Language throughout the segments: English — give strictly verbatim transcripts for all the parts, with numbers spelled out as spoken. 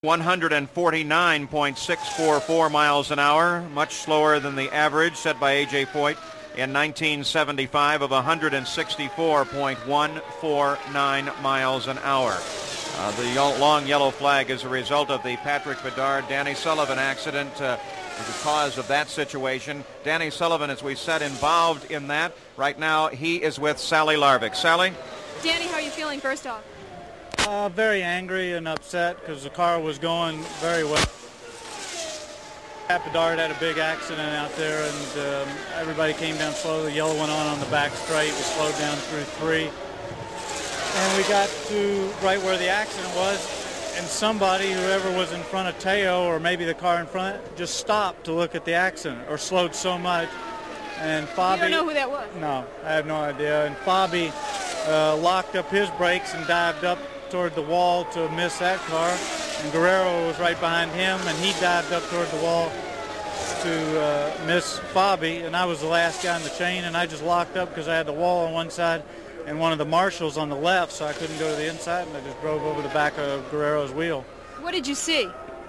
one forty-nine point six four four miles an hour, much slower than the average set by A J Foyt in nineteen seventy-five of one sixty-four point one four nine miles an hour. Uh, the long yellow flag is a result of the Patrick Bedard, Danny Sullivan accident, uh, the cause of that situation. Danny Sullivan, as we said, involved in that. Right now, he is with Sally Larvik. Sally? Danny, how are you feeling first off? Uh, very angry and upset because the car was going very well. Pat Bedard had a big accident out there, and um, everybody came down slow. The yellow went on on the back straight. We slowed down through three. And we got to right where the accident was, and somebody, whoever was in front of Teo, or maybe the car in front, just stopped to look at the accident, or slowed so much. And Fabi, you don't know who that was? No, I have no idea. And Fabi uh, locked up his brakes and dived up toward the wall to miss that car, and Guerrero was right behind him, and he dived up toward the wall to uh, miss Fabi, and I was the last guy in the chain, and I just locked up because I had the wall on one side and one of the marshals on the left, so I couldn't go to the inside, and I just drove over the back of Guerrero's wheel. What did you see?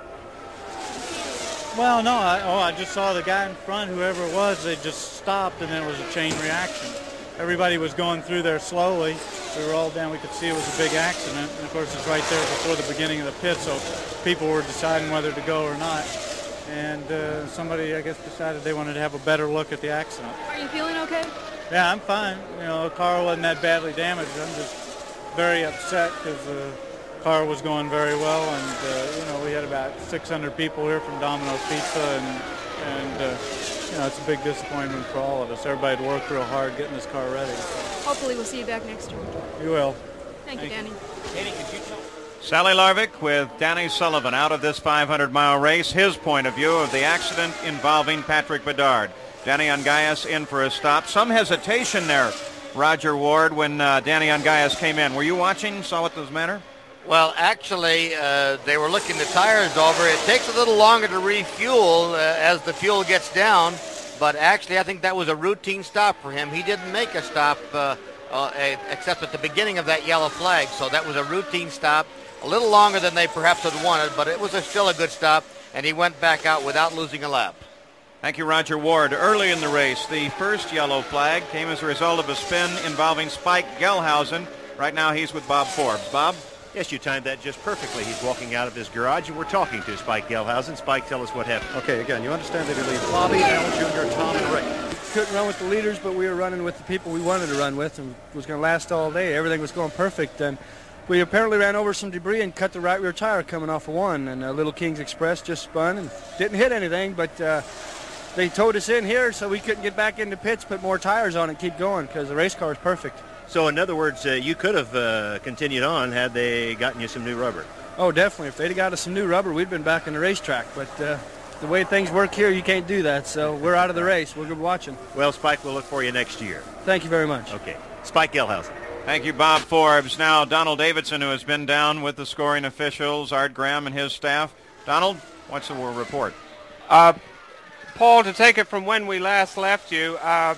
Well, no, I, oh, I just saw the guy in front, whoever it was, they just stopped, and then it was a chain reaction. Everybody was going through there slowly. We were all down. We could see it was a big accident. And, of course, it's right there before the beginning of the pit, so people were deciding whether to go or not. And uh, somebody, I guess, decided they wanted to have a better look at the accident. Are you feeling okay? Yeah, I'm fine. You know, the car wasn't that badly damaged. I'm just very upset because the car was going very well. And, uh, you know, we had about six hundred people here from Domino's Pizza, and, and uh, you know, it's a big disappointment for all of us. Everybody had worked real hard getting this car ready. Hopefully we'll see you back next year. You will. Thank, Thank you, Danny. Danny, could you tell? Sally Larvik with Danny Sullivan out of this five hundred mile race. His point of view of the accident involving Patrick Bedard. Danny Ongayas in for a stop. Some hesitation there, Roger Ward, when uh, Danny Ongayas came in. Were you watching? Saw what was the matter? Well, actually, uh, they were looking the tires over. It takes a little longer to refuel uh, as the fuel gets down, but actually I think that was a routine stop for him. He didn't make a stop uh, uh, except at the beginning of that yellow flag, so that was a routine stop. A little longer than they perhaps had wanted, but it was a, still a good stop, and he went back out without losing a lap. Thank you, Roger Ward. Early in the race, the first yellow flag came as a result of a spin involving Spike Gelhausen. Right now he's with Bob Forbes. Bob? Yes, you timed that just perfectly. He's walking out of his garage, and we're talking to Spike Gelhausen. Spike, tell us what happened. Okay, again, you understand that you lead Bobby, Al Junior, Tom, and Rick. Couldn't run with the leaders, but we were running with the people we wanted to run with, and it was going to last all day. Everything was going perfect, and we apparently ran over some debris and cut the right rear tire coming off of one, and uh, Little Kings Express just spun and didn't hit anything, but uh, they towed us in here so we couldn't get back into pits, put more tires on and keep going because the race car is perfect. So, in other words, uh, you could have uh, continued on had they gotten you some new rubber. Oh, definitely. If they'd got us some new rubber, we'd been back in the racetrack. But uh, the way things work here, you can't do that. So we're out of the race. We're good watching. Well, Spike, we'll look for you next year. Thank you very much. Okay. Spike Gelhausen. Thank you, Bob Forbes. Now, Donald Davidson, who has been down with the scoring officials, Art Graham and his staff. Donald, what's the report? Uh, Paul, to take it from when we last left you, uh,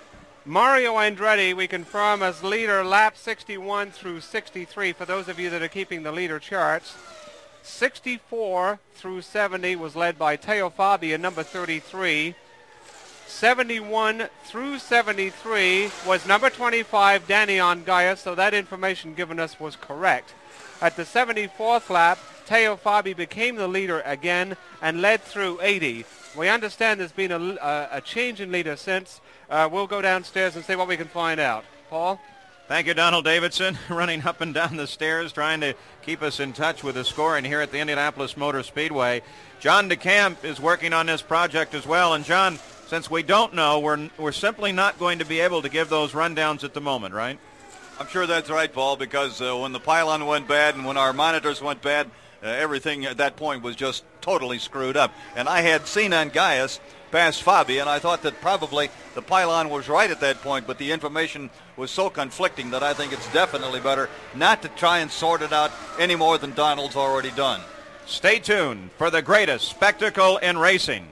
Mario Andretti, we confirm as leader lap sixty-one through sixty-three, for those of you that are keeping the leader charts. sixty-four through seventy was led by Teo Fabi in number thirty-three. seventy-one through seventy-three was number twenty-five, Danny Ongayas, so that information given us was correct. At the seventy-fourth lap, Teo Fabi became the leader again and led through eighty. We understand there's been a, a, a change in leader since. Uh, we'll go downstairs and see what we can find out. Paul? Thank you, Donald Davidson, running up and down the stairs, trying to keep us in touch with the scoring here at the Indianapolis Motor Speedway. John DeCamp is working on this project as well. And, John, since we don't know, we're, we're simply not going to be able to give those rundowns at the moment, right? I'm sure that's right, Paul, because uh, when the pylon went bad and when our monitors went bad, uh, everything at that point was just totally screwed up. And I had seen Ongayas pass Fabi, and I thought that probably the pylon was right at that point, but the information was so conflicting that I think it's definitely better not to try and sort it out any more than Donald's already done. Stay tuned for the greatest spectacle in racing.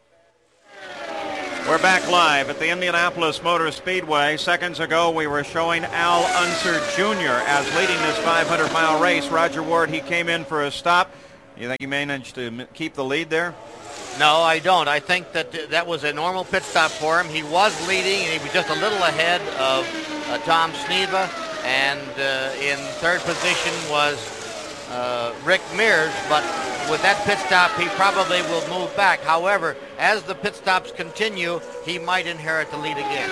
We're back live at the Indianapolis Motor Speedway. Seconds ago, we were showing Al Unser Junior as leading this five hundred mile race. Roger Ward, he came in for a stop. You think he managed to m- keep the lead there? No, I don't. I think that th- that was a normal pit stop for him. He was leading, and he was just a little ahead of uh, Tom Sneva. And uh, in third position was uh, Rick Mears. But with that pit stop, he probably will move back. However, as the pit stops continue, he might inherit the lead again.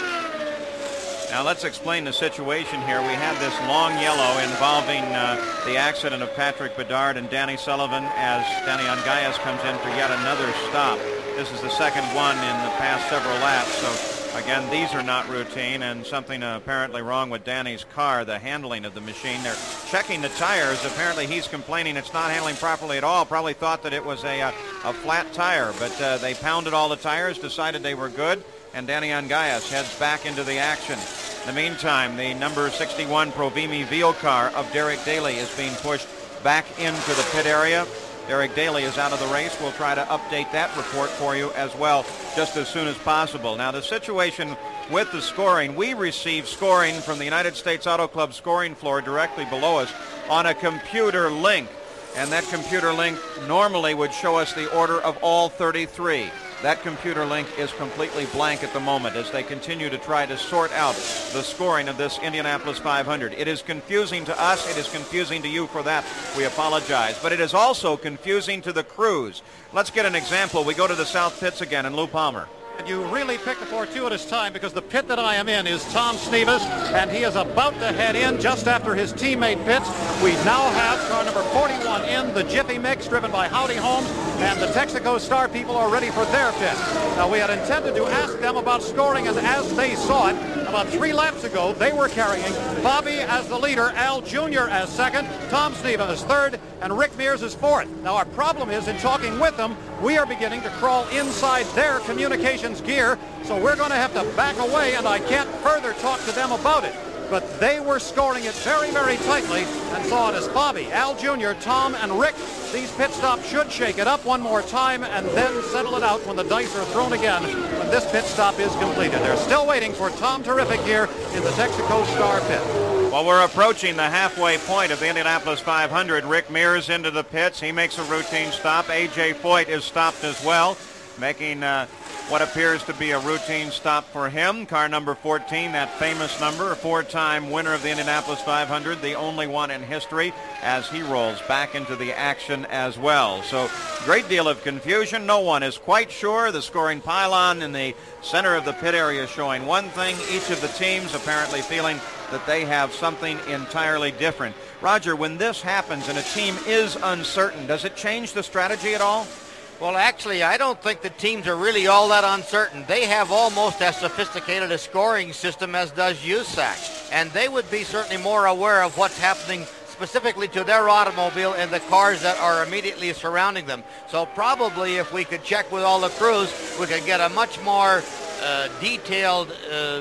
Now let's explain the situation here. We have this long yellow involving uh, the accident of Patrick Bedard and Danny Sullivan as Danny Ongayas comes in for yet another stop. This is the second one in the past several laps. So again, these are not routine, and something uh, apparently wrong with Danny's car, the handling of the machine. They're checking the tires. Apparently he's complaining it's not handling properly at all. Probably thought that it was a, a, a flat tire, but uh, they pounded all the tires, decided they were good, and Danny Ongayas heads back into the action. In the meantime, the number sixty-one Provimi Veal car of Derek Daly is being pushed back into the pit area. Derek Daly is out of the race. We'll try to update that report for you as well just as soon as possible. Now, the situation with the scoring, we receive scoring from the United States Auto Club scoring floor directly below us on a computer link. And that computer link normally would show us the order of all thirty-three. That computer link is completely blank at the moment as they continue to try to sort out the scoring of this Indianapolis five hundred. It is confusing to us. It is confusing to you. For that, we apologize. But it is also confusing to the crews. Let's get an example. We go to the South Pits again, and Lou Palmer. And you really picked a fortuitous time because the pit that I am in is Tom Sneva's, and he is about to head in just after his teammate pits. We now have car number forty-one in, the Jiffy Mix, driven by Howdy Holmes, and the Texaco Star people are ready for their pit. Now, we had intended to ask them about scoring, and as they saw it, about three laps ago, they were carrying Bobby as the leader, Al Junior as second, Tom Sneva as third, and Rick Mears as fourth. Now, our problem is, in talking with them, we are beginning to crawl inside their communications gear, so we're going to have to back away, and I can't further talk to them about it. But they were scoring it very, very tightly, and saw it as Bobby, Al Junior, Tom, and Rick. These pit stops should shake it up one more time and then settle it out when the dice are thrown again when this pit stop is completed. They're still waiting for Tom Terrific here in the Texaco Star pit. Well, we're approaching the halfway point of the Indianapolis five hundred. Rick Mears into the pits. He makes a routine stop. A J Foyt is stopped as well, making uh, what appears to be a routine stop for him. Car number fourteen, that famous number, a four-time winner of the Indianapolis five hundred, the only one in history, as he rolls back into the action as well. So, great deal of confusion. No one is quite sure. The scoring pylon in the center of the pit area showing one thing. Each of the teams apparently feeling that they have something entirely different. Roger, when this happens and a team is uncertain, does it change the strategy at all? Well, actually, I don't think the teams are really all that uncertain. They have almost as sophisticated a scoring system as does U S A C, and they would be certainly more aware of what's happening specifically to their automobile and the cars that are immediately surrounding them. So probably if we could check with all the crews, we could get a much more uh, detailed uh,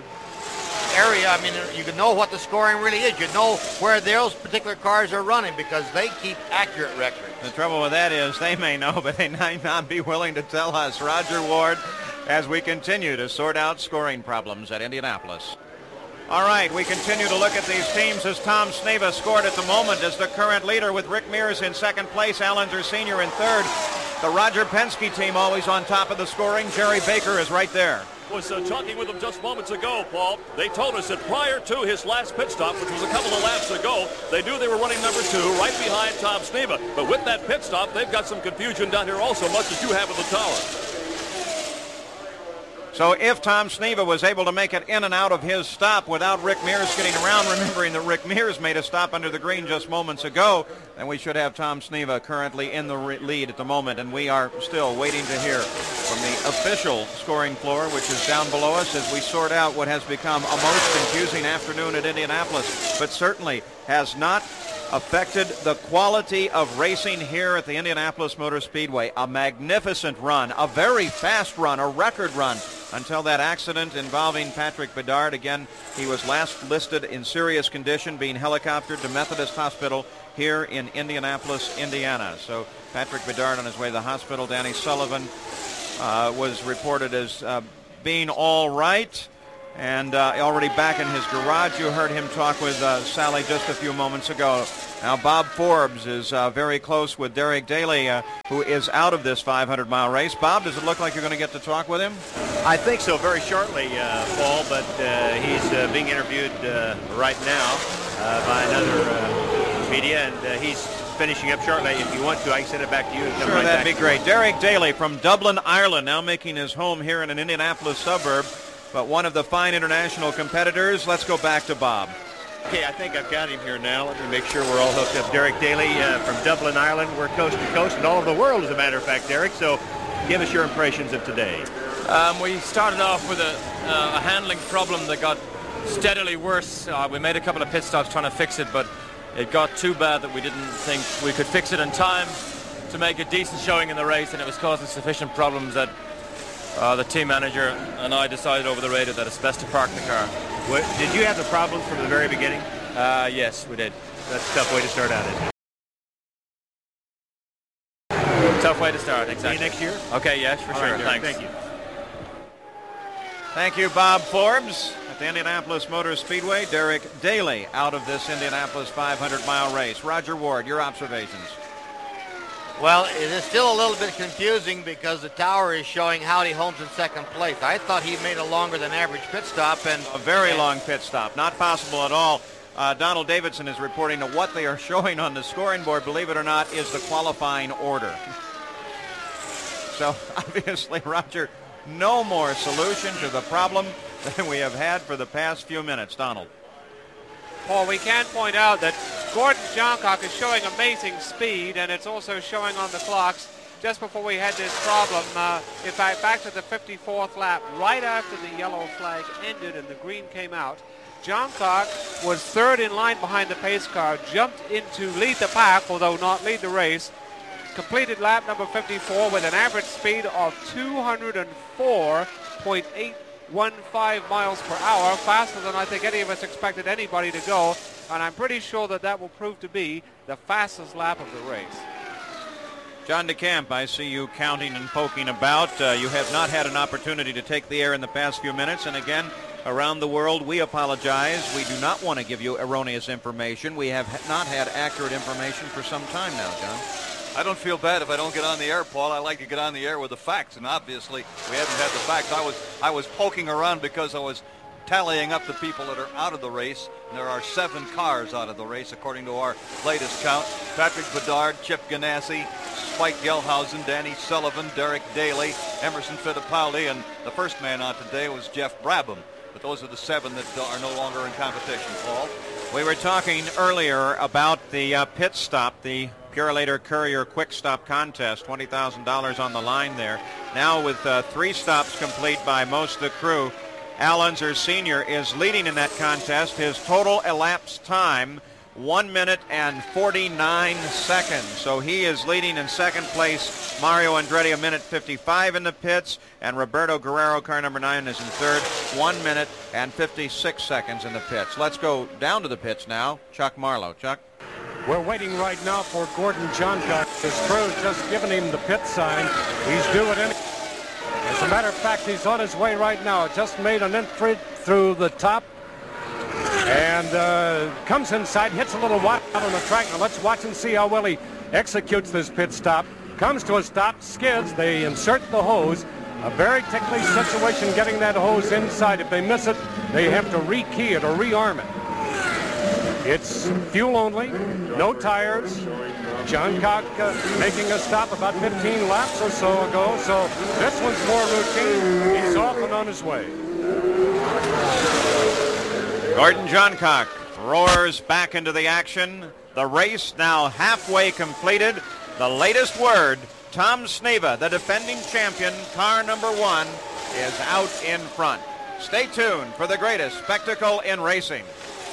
area. I mean, you can know what the scoring really is. You know where those particular cars are running because they keep accurate records. The trouble with that is they may know, but they might not be willing to tell us. Roger Ward, as we continue to sort out scoring problems at Indianapolis. All right, we continue to look at these teams as Tom Sneva scored at the moment as the current leader with Rick Mears in second place, Allender Senior in third. The Roger Penske team always on top of the scoring. Jerry Baker is right there. was uh, talking with them just moments ago, Paul. They told us that prior to his last pit stop, which was a couple of laps ago, they knew they were running number two right behind Tom Sneva. But with that pit stop, they've got some confusion down here also, much as you have at the tower. So if Tom Sneva was able to make it in and out of his stop without Rick Mears getting around, remembering that Rick Mears made a stop under the green just moments ago, then we should have Tom Sneva currently in the re- lead at the moment, and we are still waiting to hear from the official scoring floor, which is down below us, as we sort out what has become a most confusing afternoon at Indianapolis, but certainly has not affected the quality of racing here at the Indianapolis Motor Speedway. A magnificent run, a very fast run, a record run, until that accident involving Patrick Bedard. Again, he was last listed in serious condition, being helicoptered to Methodist Hospital here in Indianapolis, Indiana. So Patrick Bedard on his way to the hospital. Danny Sullivan uh, was reported as uh, being all right, and uh, already back in his garage. You heard him talk with uh, Sally just a few moments ago. Now Bob Forbes is uh, very close with Derek Daly, uh, who is out of this five hundred mile race. Bob, does it look like you're going to get to talk with him? I think so, very shortly, uh, Paul, but uh, he's uh, being interviewed uh, right now uh, by another uh, media, and uh, he's finishing up shortly. If you want to, I can send it back to you. And come sure, right that'd back. be great. Derek Daly from Dublin, Ireland, now making his home here in an Indianapolis suburb, but one of the fine international competitors. Let's go back to Bob. Okay, I think I've got him here now. Let me make sure we're all hooked up. Derek Daly uh, from Dublin, Ireland. We're coast to coast and all over the world, as a matter of fact, Derek. So give us your impressions of today. Um, we started off with a, uh, a handling problem that got steadily worse. Uh, we made a couple of pit stops trying to fix it, but it got too bad that we didn't think we could fix it in time to make a decent showing in the race, and it was causing sufficient problems that uh, the team manager and I decided over the radio that it's best to park the car. What, did you have the problems from the very beginning? Uh, yes, we did. That's a tough way to start out, isn't it? Tough way to start, exactly. See you next year? Okay, yes, for All sure. right, Derek, Thanks. Thank you. Thank you, Bob Forbes. At the Indianapolis Motor Speedway, Derek Daly out of this Indianapolis five hundred mile race. Roger Ward, your observations. Well, it is still a little bit confusing because the tower is showing Howdy Holmes in second place. I thought he made a longer than average pit stop. and A very and, long pit stop. Not possible at all. Uh, Donald Davidson is reporting that what they are showing on the scoring board, believe it or not, is the qualifying order. So, obviously, Roger, no more solution to the problem than we have had for the past few minutes. Donald. Paul, we can point out that Gordon Johncock is showing amazing speed, and it's also showing on the clocks just before we had this problem. Uh, in fact, back to the fifty-fourth lap, right after the yellow flag ended and the green came out, Johncock was third in line behind the pace car, jumped in to lead the pack, although not lead the race, completed lap number fifty-four with an average speed of two hundred four point eight one five miles per hour, faster than I think any of us expected anybody to go, and I'm pretty sure that that will prove to be the fastest lap of the race. John DeCamp, I see you counting and poking about. Uh, you have not had an opportunity to take the air in the past few minutes, and again, around the world, we apologize. We do not want to give you erroneous information. We have not had accurate information for some time now, John. I don't feel bad if I don't get on the air, Paul. I like to get on the air with the facts, and obviously we haven't had the facts. I was I was poking around because I was tallying up the people that are out of the race, and there are seven cars out of the race according to our latest count. Patrick Bedard, Chip Ganassi, Spike Gelhausen, Danny Sullivan, Derek Daly, Emerson Fittipaldi, and the first man out today was Jeff Brabham. But those are the seven that are no longer in competition, Paul. We were talking earlier about the uh, pit stop, the Purolator Courier Quick Stop Contest, twenty thousand dollars on the line there. Now with uh, three stops complete by most of the crew, Al Unser Senior is leading in that contest. His total elapsed time, one minute and forty-nine seconds. So he is leading in second place. Mario Andretti a minute fifty-five in the pits, and Roberto Guerrero, car number nine, is in third, one minute and fifty-six seconds in the pits. Let's go down to the pits now. Chuck Marlowe. Chuck? We're waiting right now for Gordon Johncock. His crew's just given him the pit sign. He's due at any... As a matter of fact, he's on his way right now. Just made an entry through the top and uh, comes inside, hits a little wide out on the track. Now let's watch and see how well he executes this pit stop. Comes to a stop, skids, they insert the hose. A very ticklish situation getting that hose inside. If they miss it, they have to re-key it or rearm it. It's fuel only, no tires. Johncock uh, making a stop about fifteen laps or so ago, so this one's more routine. He's off and on his way. Gordon Johncock roars back into the action. The race now halfway completed. The latest word, Tom Sneva, the defending champion, car number one, is out in front. Stay tuned for the greatest spectacle in racing.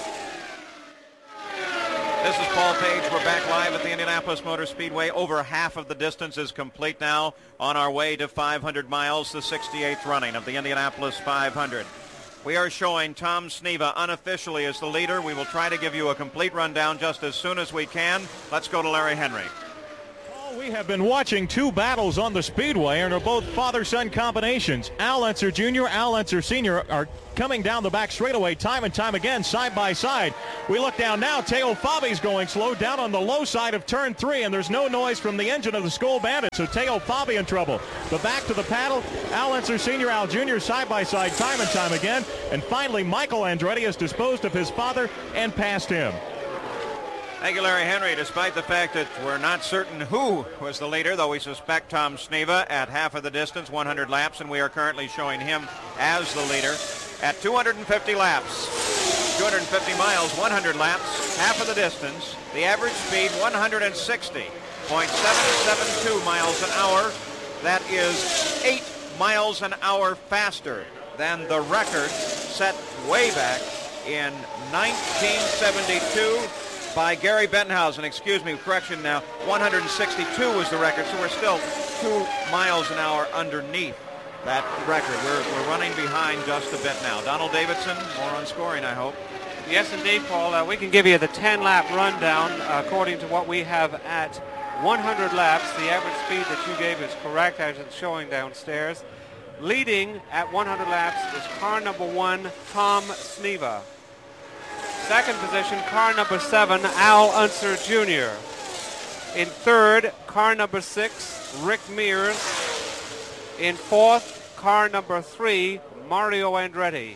This is Paul Page. We're back live at the Indianapolis Motor Speedway. Over half of the distance is complete now on our way to five hundred miles, the sixty-eighth running of the Indianapolis five hundred. We are showing Tom Sneva unofficially as the leader. We will try to give you a complete rundown just as soon as we can. Let's go to Larry Henry. We have been watching two battles on the Speedway, and are both father-son combinations. Al Unser Junior, Al Unser Senior are coming down the back straightaway time and time again, side by side. We look down now. Teo Fabi's going slow down on the low side of turn three, and there's no noise from the engine of the Skoal Bandit, so Teo Fabi in trouble. But back to the paddle, Al Unser Senior, Al Junior side by side time and time again. And finally, Michael Andretti has disposed of his father and passed him. Thank you, Larry Henry. Despite the fact that we're not certain who was the leader, though we suspect Tom Sneva at half of the distance, one hundred laps, and we are currently showing him as the leader at two hundred fifty laps. two hundred fifty miles, one hundred laps, half of the distance. The average speed, one hundred sixty point seven seven two miles an hour. That is eight miles an hour faster than the record set way back in nineteen seventy-two. By Gary Bettenhausen. Excuse me, correction now. one hundred sixty-two was the record, so we're still two miles an hour underneath that record. We're, we're running behind just a bit now. Donald Davidson, more on scoring, I hope. Yes, indeed, Paul. Uh, we can give you the ten-lap rundown uh, according to what we have at one hundred laps. The average speed that you gave is correct, as it's showing downstairs. Leading at one hundred laps is car number one, Tom Sneva. Second position, car number seven, Al Unser Junior In third, car number six, Rick Mears. In fourth, car number three, Mario Andretti.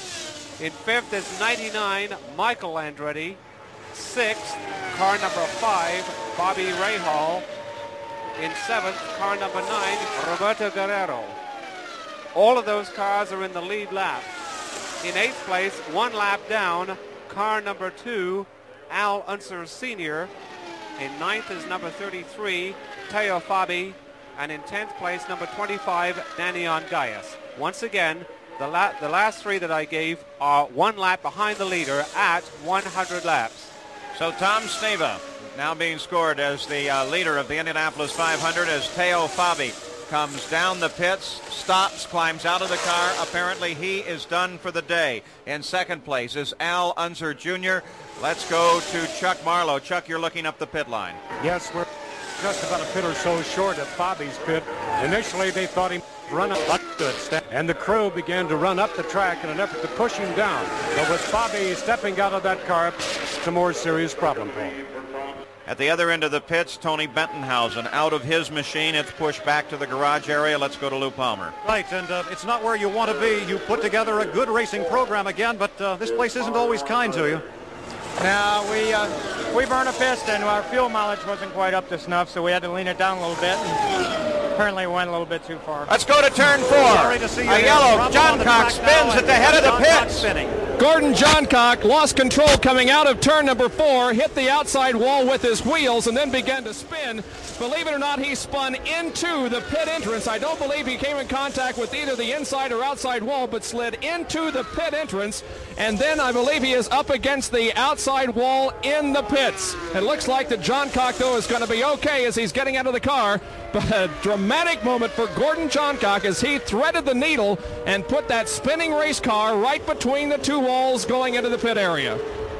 In fifth is ninety-nine, Michael Andretti. Sixth, car number five, Bobby Rahal. In seventh, car number nine, Roberto Guerrero. All of those cars are in the lead lap. In eighth place, one lap down, car number two, Al Unser Senior In ninth is number thirty-three, Teo Fabi. And in tenth place, number twenty-five, Daniel Gaius. Once again, the, la the last three that I gave are one lap behind the leader at one hundred laps. So Tom Sneva now being scored as the uh, leader of the Indianapolis five hundred as Teo Fabi comes down the pits, stops, climbs out of the car. Apparently he is done for the day. In second place is Al Unser Junior Let's go to Chuck Marlowe. Chuck, you're looking up the pit line. Yes, we're just about a pit or so short of Fabi's pit. Initially, they thought he'd run up good step, and the crew began to run up the track in an effort to push him down. But with Fabi stepping out of that car, it's a more serious problem, Paul. At the other end of the pits, Tony Bettenhausen out of his machine. It's pushed back to the garage area. Let's go to Lou Palmer. Right, and uh, it's not where you want to be. You put together a good racing program again, but uh, this place isn't always kind to you. No, we uh, we burned a piston. Our fuel mileage wasn't quite up to snuff, so we had to lean it down a little bit. And apparently went a little bit too far. Let's go to turn four. Sorry to see you a here. yellow Johncock spins at the head of the pits. Gordon Johncock lost control coming out of turn number four, hit the outside wall with his wheels, and then began to spin. Believe it or not, he spun into the pit entrance. I don't believe he came in contact with either the inside or outside wall, but slid into the pit entrance, and then I believe he is up against the outside wall in the pits. It looks like that Johncock, though, is going to be okay as he's getting out of the car, but a dramatic moment for Gordon Johncock as he threaded the needle and put that spinning race car right between the two walls going into the pit area.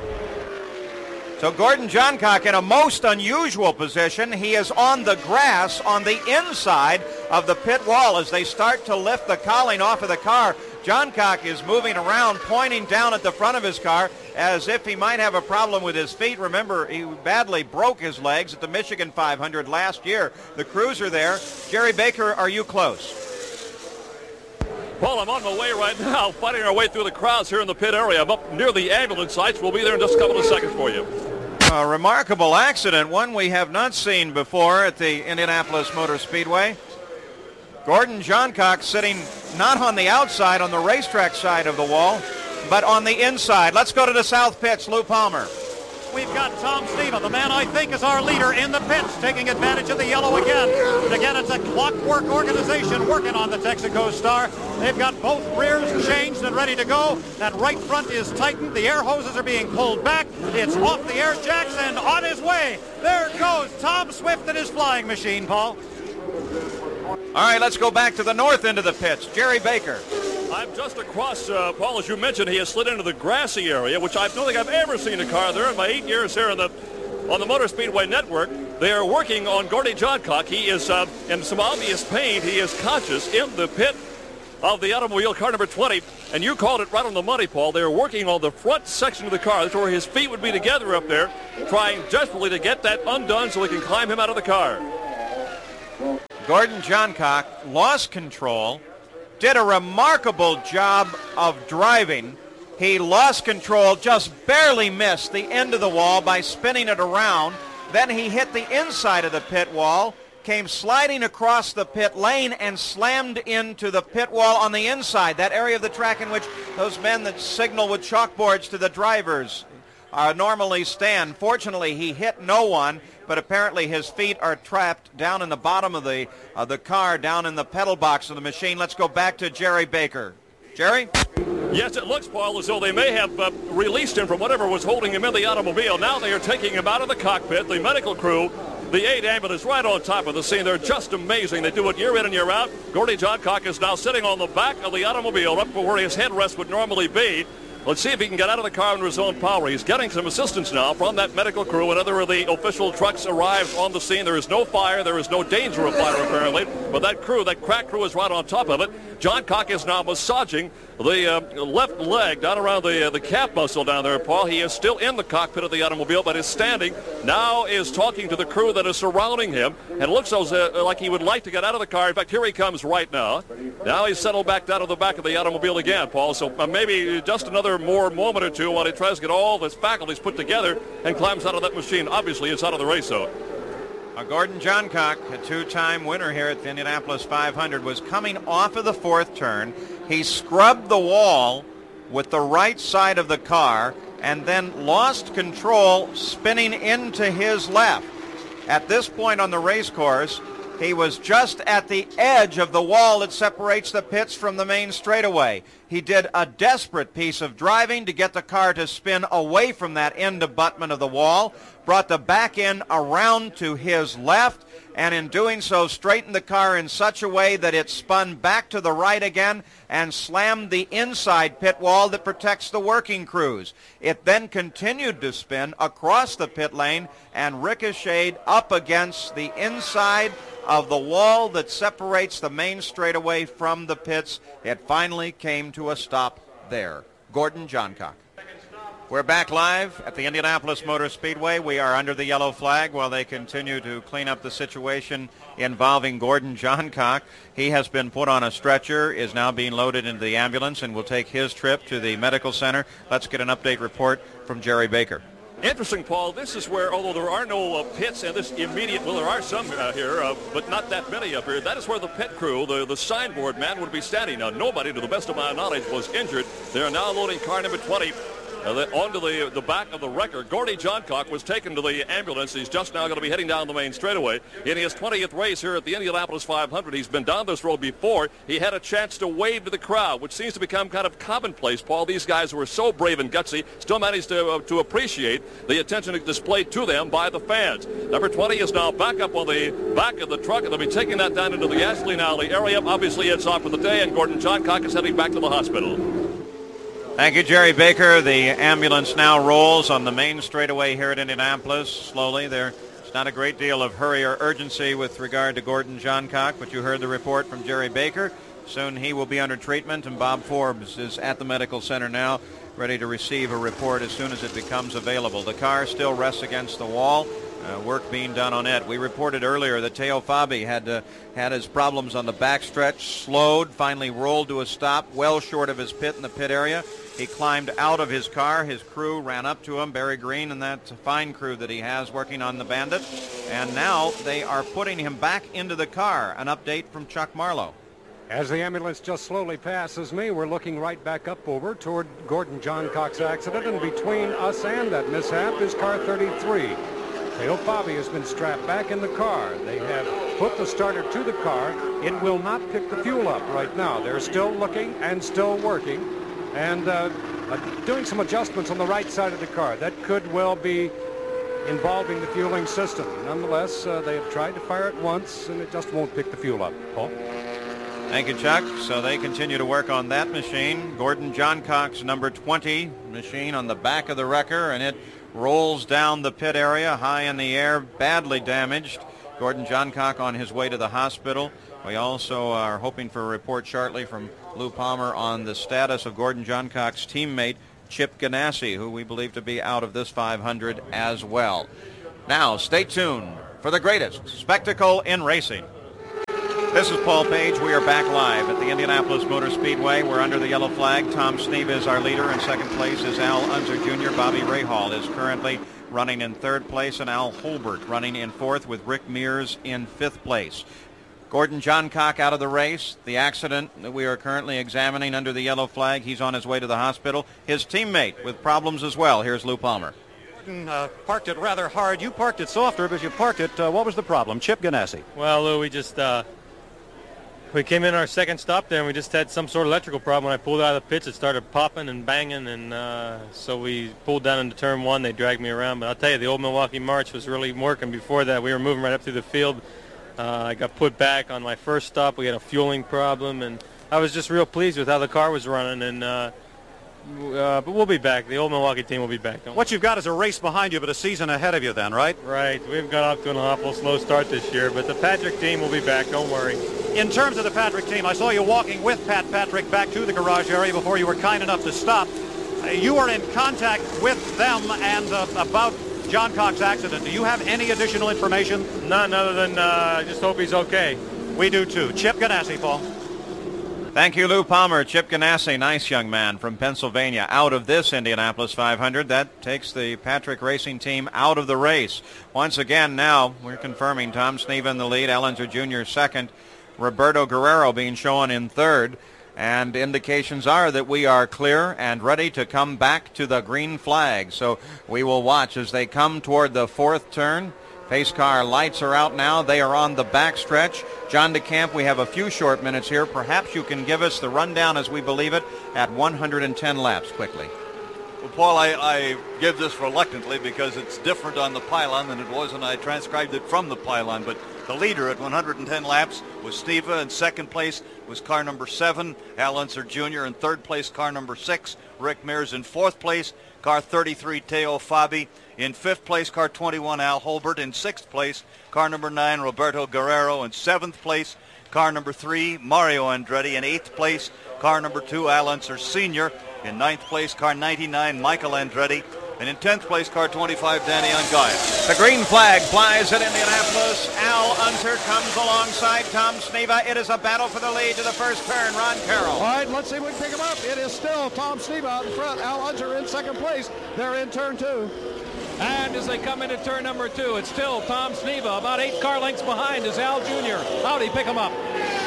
So Gordon Johncock in a most unusual position. He is on the grass on the inside of the pit wall as they start to lift the cowling off of the car. Johncock is moving around, pointing down at the front of his car as if he might have a problem with his feet. Remember, he badly broke his legs at the Michigan five hundred last year. The crews are there. Jerry Baker, are you close? Well, I'm on my way right now, fighting our way through the crowds here in the pit area. I'm up near the ambulance sites. We'll be there in just a couple of seconds for you. A remarkable accident, one we have not seen before at the Indianapolis Motor Speedway. Gordon Johncock sitting not on the outside, on the racetrack side of the wall, but on the inside. Let's go to the south pits. Lou Palmer. We've got Tom Sneva, the man I think is our leader in the pits, taking advantage of the yellow again. And again, it's a clockwork organization working on the Texaco Star. They've got both rears changed and ready to go. That right front is tightened. The air hoses are being pulled back. It's off the air jacks and on his way. There goes Tom Swift and his flying machine, Paul. All right, let's go back to the north end of the pits. Jerry Baker. I'm just across, uh, Paul, as you mentioned, he has slid into the grassy area, which I don't think I've ever seen a car there in my eight years here in the, on the Motor Speedway Network. They are working on Gordie Johncock. He is uh, in some obvious pain. He is conscious in the pit of the automobile, car number twenty, and you called it right on the money, Paul. They're working on the front section of the car. That's where his feet would be together up there, trying desperately to get that undone so we can climb him out of the car. Gordon Johncock lost control, did a remarkable job of driving. He lost control, just barely missed the end of the wall by spinning it around. Then he hit the inside of the pit wall, came sliding across the pit lane and slammed into the pit wall on the inside, that area of the track in which those men that signal with chalkboards to the drivers uh, normally stand. Fortunately, he hit no one, but apparently his feet are trapped down in the bottom of the, uh, the car, down in the pedal box of the machine. Let's go back to Jerry Baker. Jerry? Yes, it looks, Paul, as though they may have uh, released him from whatever was holding him in the automobile. Now they are taking him out of the cockpit. The medical crew, the aid ambulance right on top of the scene. They're just amazing. They do it year in and year out. Gordie Johncock is now sitting on the back of the automobile up where his headrest would normally be. Let's see if he can get out of the car under his own power. He's getting some assistance now from that medical crew. Another of the official trucks arrives on the scene. There is no fire. There is no danger of fire, apparently. But that crew, that crack crew, is right on top of it. Johncock is now massaging the uh, left leg down around the uh, the calf muscle down there, Paul. He is still in the cockpit of the automobile, but is standing. Now is talking to the crew that is surrounding him. And it looks as, uh, like he would like to get out of the car. In fact, here he comes right now. Now he's settled back down to the back of the automobile again, Paul. So uh, maybe just another more moment or two while he tries to get all of his faculties put together and climbs out of that machine. Obviously, it's out of the race, though. Uh, Gordon Johncock, a two-time winner here at the Indianapolis five hundred, was coming off of the fourth turn. He scrubbed the wall with the right side of the car and then lost control, spinning into his left. At this point on the race course, he was just at the edge of the wall that separates the pits from the main straightaway. He did a desperate piece of driving to get the car to spin away from that end abutment of the wall, brought the back end around to his left, and in doing so straightened the car in such a way that it spun back to the right again and slammed the inside pit wall that protects the working crews. It then continued to spin across the pit lane and ricocheted up against the inside of the wall that separates the main straightaway from the pits. It finally came to a stop there. Gordon Johncock. We're back live at the Indianapolis Motor Speedway. We are under the yellow flag while they continue to clean up the situation involving Gordon Johncock. He has been put on a stretcher, is now being loaded into the ambulance, and will take his trip to the medical center. Let's get an update report from Jerry Baker. Interesting, Paul. This is where, although there are no uh, pits in this immediate, well, there are some uh, here, uh, but not that many up here. That is where the pit crew, the, the signboard man, would be standing. Now, nobody, to the best of my knowledge, was injured. They are now loading car number twenty. Uh, the, onto the the back of the wrecker. Gordie Johncock was taken to the ambulance. He's just now going to be heading down the main straightaway. In his twentieth race here at the Indianapolis five hundred, he's been down this road before. He had a chance to wave to the crowd, which seems to become kind of commonplace, Paul. These guys who were so brave and gutsy still managed to, uh, to appreciate the attention displayed to them by the fans. Number twenty is now back up on the back of the truck, and they'll be taking that down into the gasoline alley area. Obviously, it's off for the day, and Gordon Johncock is heading back to the hospital. Thank you, Jerry Baker. The ambulance now rolls on the main straightaway here at Indianapolis. Slowly, there's not a great deal of hurry or urgency with regard to Gordon Johncock, but you heard the report from Jerry Baker. Soon he will be under treatment, and Bob Forbes is at the medical center now, ready to receive a report as soon as it becomes available. The car still rests against the wall. Uh, work being done on it. We reported earlier that Teo Fabi had uh, had his problems on the backstretch, slowed, finally rolled to a stop, well short of his pit in the pit area. He climbed out of his car. His crew ran up to him, Barry Green and that fine crew that he has working on the Bandit. And now they are putting him back into the car. An update from Chuck Marlowe. As the ambulance just slowly passes me, we're looking right back up over toward Gordon Johncock's accident, and between us and that mishap is car thirty-three. Teo Fabi has been strapped back in the car. They have put the starter to the car. It will not pick the fuel up right now. They're still looking and still working and uh, uh, doing some adjustments on the right side of the car. That could well be involving the fueling system. Nonetheless, uh, they have tried to fire it once, and it just won't pick the fuel up. Paul? Thank you, Chuck. So they continue to work on that machine. Gordon Johncock's number twenty machine on the back of the wrecker, and it rolls down the pit area, high in the air, badly damaged. Gordon Johncock on his way to the hospital. We also are hoping for a report shortly from Lou Palmer on the status of Gordon Johncock's teammate, Chip Ganassi, who we believe to be out of this five hundred as well. Now, stay tuned for the greatest spectacle in racing. This is Paul Page. We are back live at the Indianapolis Motor Speedway. We're under the yellow flag. Tom Sneva is our leader. In second place is Al Unser Junior Bobby Rahal is currently running in third place, and Al Holbert running in fourth with Rick Mears in fifth place. Gordon Johncock out of the race. The accident that we are currently examining under the yellow flag. He's on his way to the hospital. His teammate with problems as well. Here's Lou Palmer. Gordon uh, parked it rather hard. You parked it softer, but you parked it. Uh, what was the problem? Chip Ganassi. Well, Lou, we just uh, we came in our second stop there, and we just had some sort of electrical problem. When I pulled out of the pits, it started popping and banging, and uh, so we pulled down into turn one. They dragged me around, but I'll tell you, the old Milwaukee March was really working before that. We were moving right up through the field. Uh, I got put back on my first stop. We had a fueling problem, and I was just real pleased with how the car was running. And uh, uh, but we'll be back. The old Milwaukee team will be back. Don't What you've got is a race behind you, but a season ahead of you then, right? Right. We've got off to an awful slow start this year, but the Patrick team will be back. Don't worry. In terms of the Patrick team, I saw you walking with Pat Patrick back to the garage area before you were kind enough to stop. Uh, you were in contact with them and uh, about Johncock's accident. Do you have any additional information? None other than uh, just hope he's okay. We do too. Chip Ganassi, Paul. Thank you, Lou Palmer. Chip Ganassi, nice young man from Pennsylvania, out of this Indianapolis five hundred. That takes the Patrick Racing team out of the race. Once again, now we're confirming Tom Sneva in the lead, Al Unser Junior second, Roberto Guerrero being shown in third. And indications are that we are clear and ready to come back to the green flag. So we will watch as they come toward the fourth turn. Pace car lights are out now. They are on the back stretch. John DeCamp, we have a few short minutes here. Perhaps you can give us the rundown as we believe it at one hundred ten laps quickly. Well, Paul, I, I give this reluctantly because it's different on the pylon than it was when I transcribed it from the pylon. But the leader at one hundred ten laps was Sneva. In second place was car number seven, Al Unser Junior In third place, car number six, Rick Mears. In fourth place, car thirty-three, Teo Fabi. In fifth place, car twenty-one, Al Holbert. In sixth place, car number nine, Roberto Guerrero. In seventh place, car number three, Mario Andretti. In eighth place, car number two, Al Unser Senior In ninth place, car ninety-nine, Michael Andretti. And in tenth place, car twenty-five, Danny Ongaya. The green flag flies at Indianapolis. Al Unser comes alongside Tom Sneva. It is a battle for the lead to the first turn. Ron Carroll. All right, let's see if we can pick him up. It is still Tom Sneva out in front. Al Unser in second place. They're in turn two. And as they come into turn number two, it's still Tom Sneva. About eight car lengths behind is Al Junior Howdy, pick him up.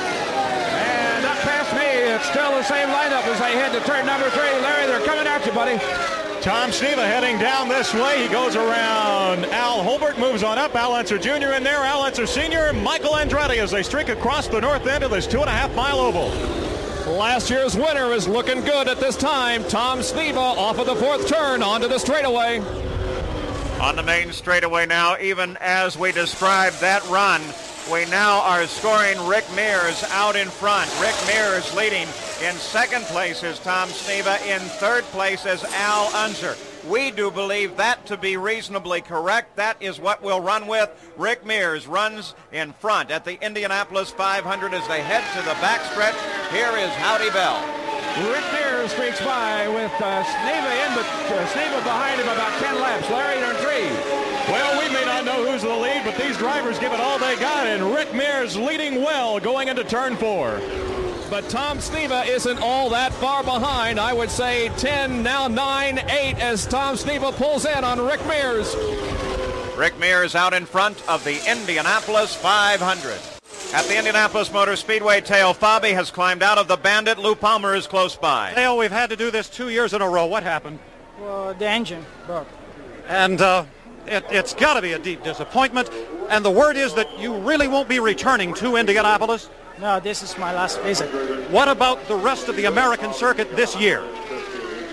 And up past me, it's still the same lineup as they head to turn number three. Larry, they're coming at you, buddy. Tom Sneva heading down this way. He goes around Al Holbert, moves on up. Al Unser Junior in there. Al Unser Senior Michael Andretti as they streak across the north end of this two and a half mile oval. Last year's winner is looking good at this time. Tom Sneva off of the fourth turn onto the straightaway. On the main straightaway now, even as we described that run, we now are scoring Rick Mears out in front. Rick Mears leading. In second place is Tom Sneva. In third place is Al Unser. We do believe that to be reasonably correct. That is what we'll run with. Rick Mears runs in front at the Indianapolis five hundred as they head to the backstretch. Here is Howdy Bell. Rick Mears streaks by with uh, Sneva in, but uh, Sneva behind him about ten laps. Larry, they're in three. Well, we may not know who's the lead, but these drivers give it all they got, and Rick Mears leading well going into turn four. But Tom Sneva isn't all that far behind. I would say ten, now nine, eight as Tom Sneva pulls in on Rick Mears. Rick Mears out in front of the Indianapolis five hundred. At the Indianapolis Motor Speedway, Teo Fabi has climbed out of the Bandit. Lou Palmer is close by. Teo, we've had to do this two years in a row. What happened? Well, the engine broke. And uh, it, it's got to be a deep disappointment. And the word is that you really won't be returning to Indianapolis? No, this is my last visit. What about the rest of the American circuit this year?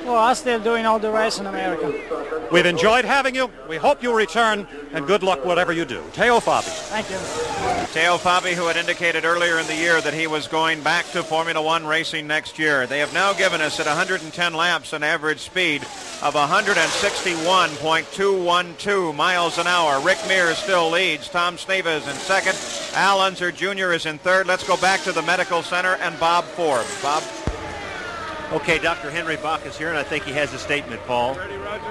Well, I'm still doing all the race in America. We've enjoyed having you. We hope you'll return, and good luck whatever you do. Teo Fabi. Thank you. Teo Fabi, who had indicated earlier in the year that he was going back to Formula One racing next year. They have now given us at one hundred ten laps an average speed of one sixty-one point two one two miles an hour. Rick Mears still leads. Tom Sneva is in second. Al Unser Junior is in third. Let's go back to the medical center and Bob Forbes. Bob? Okay, Doctor Henry Bach is here, and I think he has a statement, Paul. Ready, Roger?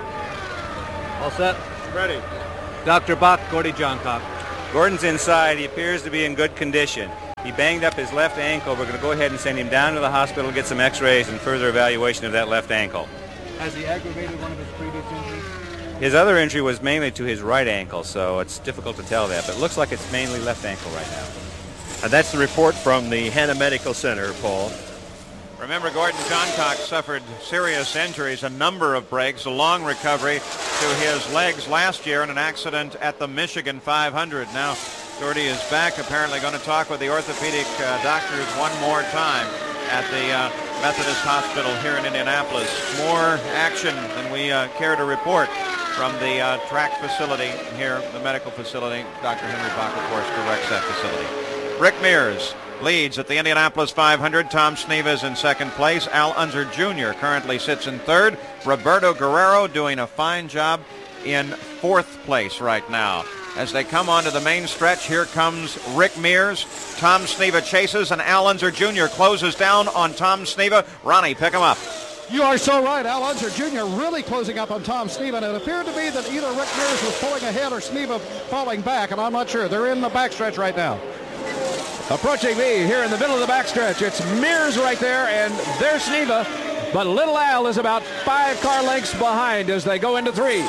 All set? Ready. Doctor Bach, Gordy Johncock. Gordon's inside. He appears to be in good condition. He banged up his left ankle. We're going to go ahead and send him down to the hospital, get some x-rays and further evaluation of that left ankle. Has he aggravated one of his previous injuries? His other injury was mainly to his right ankle, so it's difficult to tell that, but it looks like it's mainly left ankle right now. And that's the report from the Hanna Medical Center, Paul. Remember, Gordon Johncock suffered serious injuries, a number of breaks, a long recovery to his legs last year in an accident at the Michigan five hundred. Now, Gordy is back, apparently going to talk with the orthopedic uh, doctors one more time at the uh, Methodist Hospital here in Indianapolis. More action than we uh, care to report from the uh, track facility here, the medical facility. Doctor Henry Bach, of course, directs that facility. Rick Mears leads at the Indianapolis five hundred. Tom Sneva is in second place. Al Unser Junior currently sits in third. Roberto Guerrero doing a fine job in fourth place right now. As they come onto the main stretch, here comes Rick Mears. Tom Sneva chases, and Al Unser Junior closes down on Tom Sneva. Ronnie, pick him up. You are so right. Al Unser Junior really closing up on Tom Sneva, and it appeared to be that either Rick Mears was pulling ahead or Sneva falling back, and I'm not sure. They're in the backstretch right now. Approaching me here in the middle of the backstretch. It's Mears right there, and there's Sneva. But Little Al is about five car lengths behind as they go into three.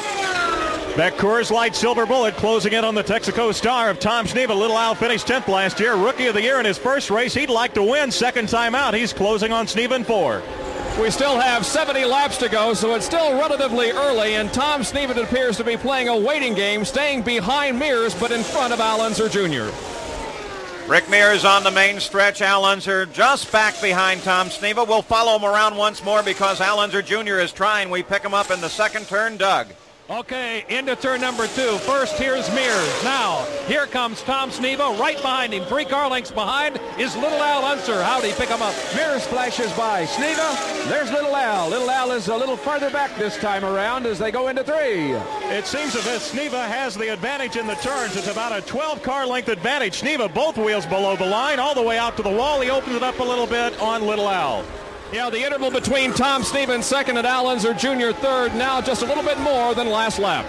That Coors Light Silver Bullet closing in on the Texaco star of Tom Sneva. Little Al finished tenth last year. Rookie of the year in his first race. He'd like to win. Second time out. He's closing on Sneva in four. We still have seventy laps to go, so it's still relatively early, and Tom Sneva appears to be playing a waiting game, staying behind Mears, but in front of Al Unser Junior Rick Mears on the main stretch. Al Unser just back behind Tom Sneva. We'll follow him around once more because Al Unser Junior is trying. We pick him up in the second turn. Doug. Okay, into turn number two. First, here's Mears. Now, here comes Tom Sneva right behind him. Three car lengths behind is Little Al Unser. How'd he pick him up? Mears flashes by. Sneva, there's Little Al. Little Al is a little farther back this time around as they go into three. It seems as if Sneva has the advantage in the turns. It's about a twelve car length advantage. Sneva, both wheels below the line, all the way out to the wall. He opens it up a little bit on Little Al. Yeah, the interval between Tom Sneva in second and Al Unser Junior third, now just a little bit more than last lap.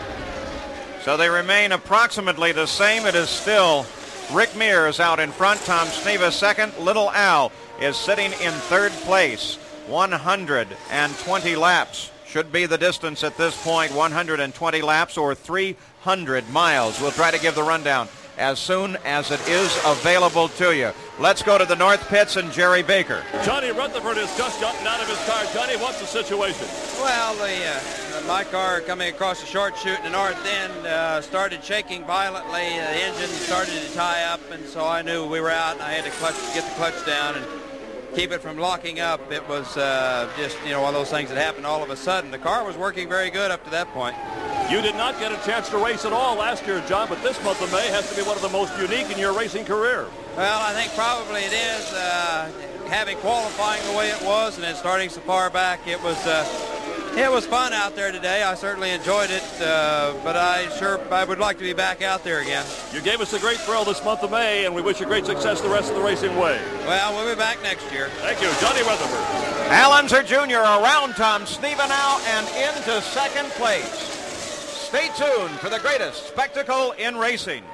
So they remain approximately the same. It is still Rick Mears out in front. Tom Sneva second. Little Al is sitting in third place. one hundred twenty laps should be the distance at this point. one hundred twenty laps or three hundred miles. We'll try to give the rundown as soon as it is available to you. Let's go to the North Pits and Jerry Baker. Johnny Rutherford has just gotten out of his car. Johnny, what's the situation? Well, the, uh, my car coming across the short chute in the north end uh, started shaking violently. The engine started to tie up, and so I knew we were out, and I had to clutch, get the clutch down and keep it from locking up. It was uh, just, you know, one of those things that happened all of a sudden. The car was working very good up to that point. You did not get a chance to race at all last year, John, but this month of May has to be one of the most unique in your racing career. Well, I think probably it is. Uh, having qualifying the way it was and then starting so far back, it was uh, it was fun out there today. I certainly enjoyed it, uh, but I sure I would like to be back out there again. You gave us a great thrill this month of May, and we wish you great success the rest of the racing way. Well, we'll be back next year. Thank you, Johnny Rutherford. Al Unser Junior around Tom Sneva now and into second place. Stay tuned for the greatest spectacle in racing.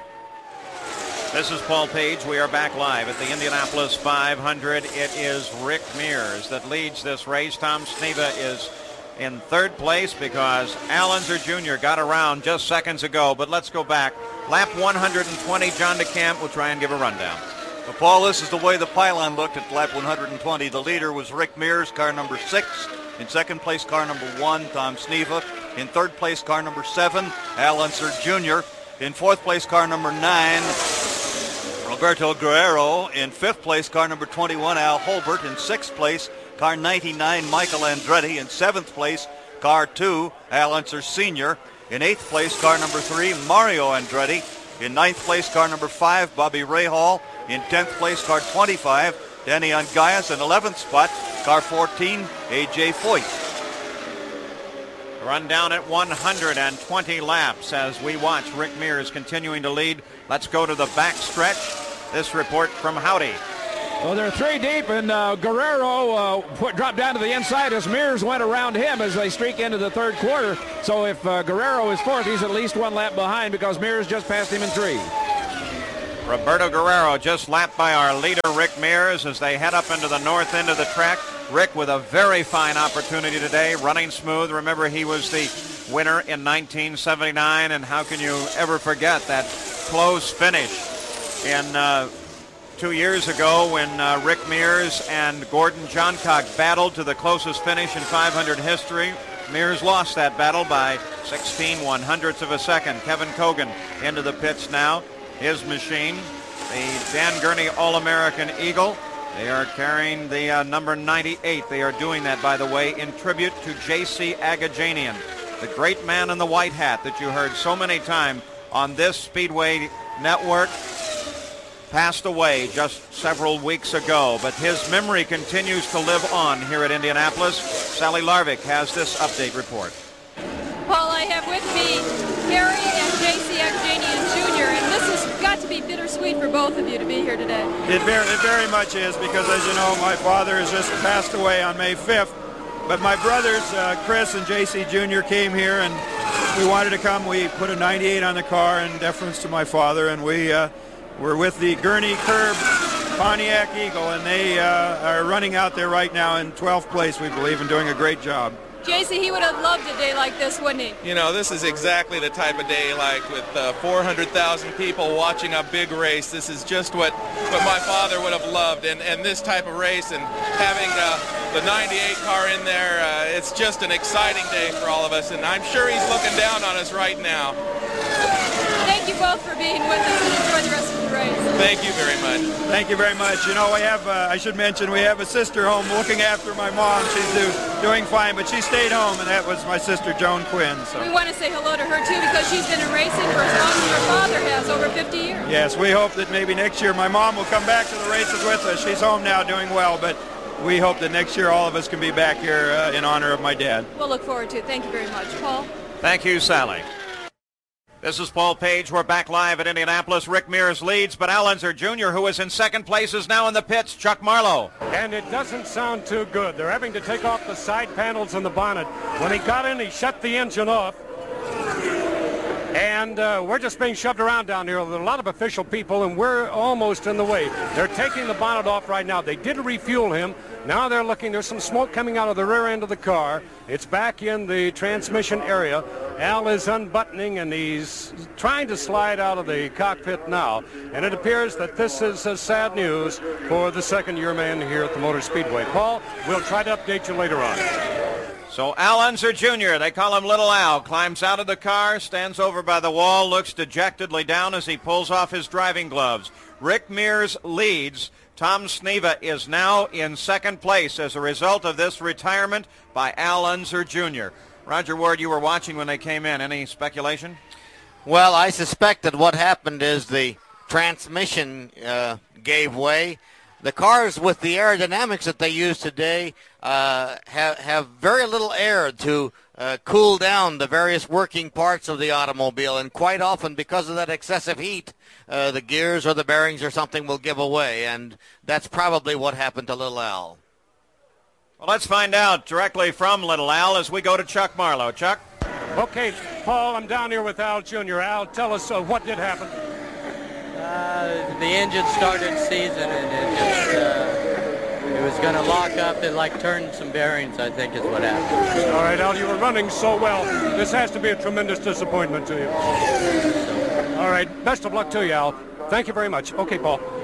This is Paul Page. We are back live at the Indianapolis five hundred. It is Rick Mears that leads this race. Tom Sneva is in third place because Al Unser Junior got around just seconds ago. But let's go back. Lap one hundred twenty, John DeCamp will try and give a rundown. Well, Paul, this is the way the pylon looked at lap one hundred twenty. The leader was Rick Mears, car number six. In second place, car number one, Tom Sneva. In third place, car number seven, Al Unser Junior In fourth place, car number nine, Roberto Guerrero. In fifth place, car number twenty-one, Al Holbert. In sixth place, car ninety-nine, Michael Andretti. In seventh place, car two, Al Unser Senior In eighth place, car number three, Mario Andretti. In ninth place, car number five, Bobby Rahal. In tenth place, car twenty-five, Danny Ungaias. In eleventh spot, car fourteen, A J Foyt. Run down at one hundred twenty laps as we watch Rick Mears continuing to lead. Let's go to the back stretch. This report from Howdy. Well, they're three deep, and uh, Guerrero uh, put, dropped down to the inside as Mears went around him as they streak into the third quarter. So if uh, Guerrero is fourth, he's at least one lap behind because Mears just passed him in three. Roberto Guerrero just lapped by our leader, Rick Mears, as they head up into the north end of the track. Rick with a very fine opportunity today, running smooth. Remember, he was the winner in nineteen seventy-nine, and how can you ever forget that close finish in uh, two years ago when uh, Rick Mears and Gordon Johncock battled to the closest finish in five hundred history. Mears lost that battle by sixteen one hundredths of a second. Kevin Cogan into the pits now. His machine, the Dan Gurney All-American Eagle. They are carrying the uh, number ninety-eight. They are doing that, by the way, in tribute to J C Agajanian, the great man in the white hat that you heard so many times on this Speedway network. Passed away just several weeks ago, but his memory continues to live on here at Indianapolis. Sally Larvik has this update report. Paul, I have with me Gary and J C Agajanian Junior, and this has got to be bittersweet for both of you to be here today. It very, it very much is, because as you know, my father has just passed away on May fifth, but my brothers, uh, Chris and J C Junior came here, and we wanted to come. We put a ninety-eight on the car in deference to my father, and we uh, were with the Gurney Curb Pontiac Eagle, and they uh, are running out there right now in twelfth place, we believe, and doing a great job. J C, he would have loved a day like this, wouldn't he? You know, this is exactly the type of day, like with uh, four hundred thousand people watching a big race. This is just what, what my father would have loved, and, and this type of race, and having uh, the ninety-eight car in there, uh, it's just an exciting day for all of us, and I'm sure he's looking down on us right now. Thank you both for being with us, and enjoy the rest of the race. Thank you very much. Thank you very much. You know, we have, uh, I should mention, we have a sister home looking after my mom. She's do, doing fine, but she stayed home, and that was my sister, Joan Quinn. So. We want to say hello to her, too, because she's been in racing for as long as your father has, over fifty years. Yes, we hope that maybe next year my mom will come back to the races with us. She's home now doing well, but we hope that next year all of us can be back here uh, in honor of my dad. We'll look forward to it. Thank you very much. Paul? Thank you, Sally. This is Paul Page. We're back live at Indianapolis. Rick Mears leads, but Al Unser Junior, who is in second place, is now in the pits. Chuck Marlowe. And it doesn't sound too good. They're having to take off the side panels and the bonnet. When he got in, he shut the engine off. And uh, we're just being shoved around down here with a lot of official people, and we're almost in the way. They're taking the bonnet off right now. They did refuel him. Now they're looking. There's some smoke coming out of the rear end of the car. It's back in the transmission area. Al is unbuttoning, and he's trying to slide out of the cockpit now. And it appears that this is uh, sad news for the second-year man here at the Motor Speedway. Paul, we'll try to update you later on. So Al Unser Junior, they call him Little Al, climbs out of the car, stands over by the wall, looks dejectedly down as he pulls off his driving gloves. Rick Mears leads. Tom Sneva is now in second place as a result of this retirement by Al Unser Junior Roger Ward, you were watching when they came in. Any speculation? Well, I suspect that what happened is the transmission uh, gave way. The cars with the aerodynamics that they use today uh, have, have very little air to uh, cool down the various working parts of the automobile, and quite often because of that excessive heat, uh, the gears or the bearings or something will give away, and that's probably what happened to Little Al. Well, let's find out directly from Little Al as we go to Chuck Marlowe. Chuck? Okay, Paul, I'm down here with Al Junior Al, tell us uh, what did happen. Uh, the engine started seizing, and it just, uh, it was going to lock up. It like turned some bearings, I think is what happened. All right, Al, you were running so well. This has to be a tremendous disappointment to you. All right, best of luck to you, Al. Thank you very much. Okay, Paul.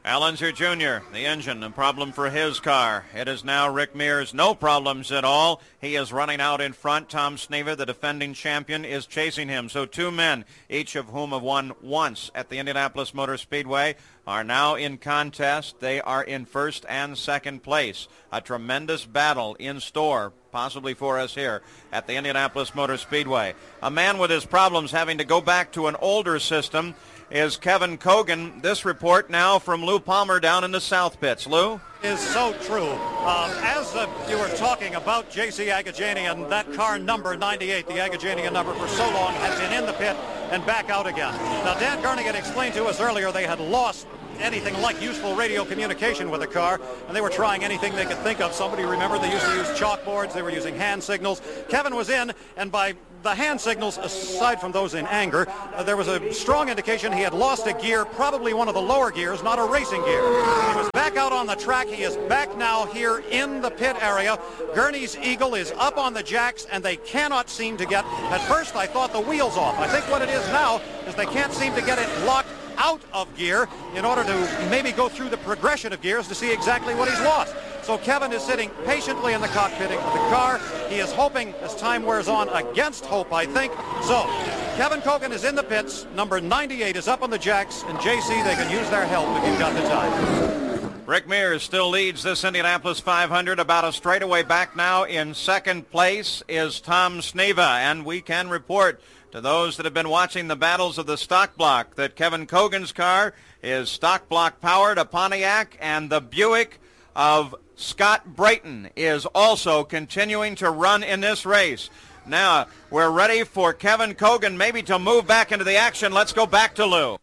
Allenzer Junior, the engine, a problem for his car. It is now Rick Mears, no problems at all. He is running out in front. Tom Sneva, the defending champion, is chasing him. So two men, each of whom have won once at the Indianapolis Motor Speedway, are now in contest. They are in first and second place. A tremendous battle in store, possibly for us here at the Indianapolis Motor Speedway. A man with his problems having to go back to an older system is Kevin Cogan. This report now from Lou Palmer down in the South Pits. Lou? Is so true. Um, as uh, you were talking about J C Agajanian, that car number ninety-eight, the Agajanian number for so long, has been in the pit and back out again. Now, Dan Garning had explained to us earlier they had lost anything like useful radio communication with the car, and they were trying anything they could think of. Somebody remembered they used to use chalkboards. They were using hand signals. Kevin was in, and by the hand signals, aside from those in anger, uh, there was a strong indication he had lost a gear, probably one of the lower gears, not a racing gear. He was back out on the track. He is back now here in the pit area. Gurney's Eagle is up on the jacks, and they cannot seem to get, at first I thought the wheels off. I think what it is now is they can't seem to get it locked out of gear in order to maybe go through the progression of gears to see exactly what he's lost. So Kevin is sitting patiently in the cockpit of the car. He is hoping as time wears on, against hope, I think. So Kevin Cogan is in the pits. Number ninety-eight is up on the jacks, and J C, they can use their help if you've got the time. Rick Mears still leads this Indianapolis five hundred. About a straightaway back now. In second place is Tom Sneva, and we can report to those that have been watching the battles of the stock block that Kevin Cogan's car is stock block powered, a Pontiac, and the Buick of Scott Brayton is also continuing to run in this race. Now, we're ready for Kevin Cogan maybe to move back into the action. Let's go back to Lou.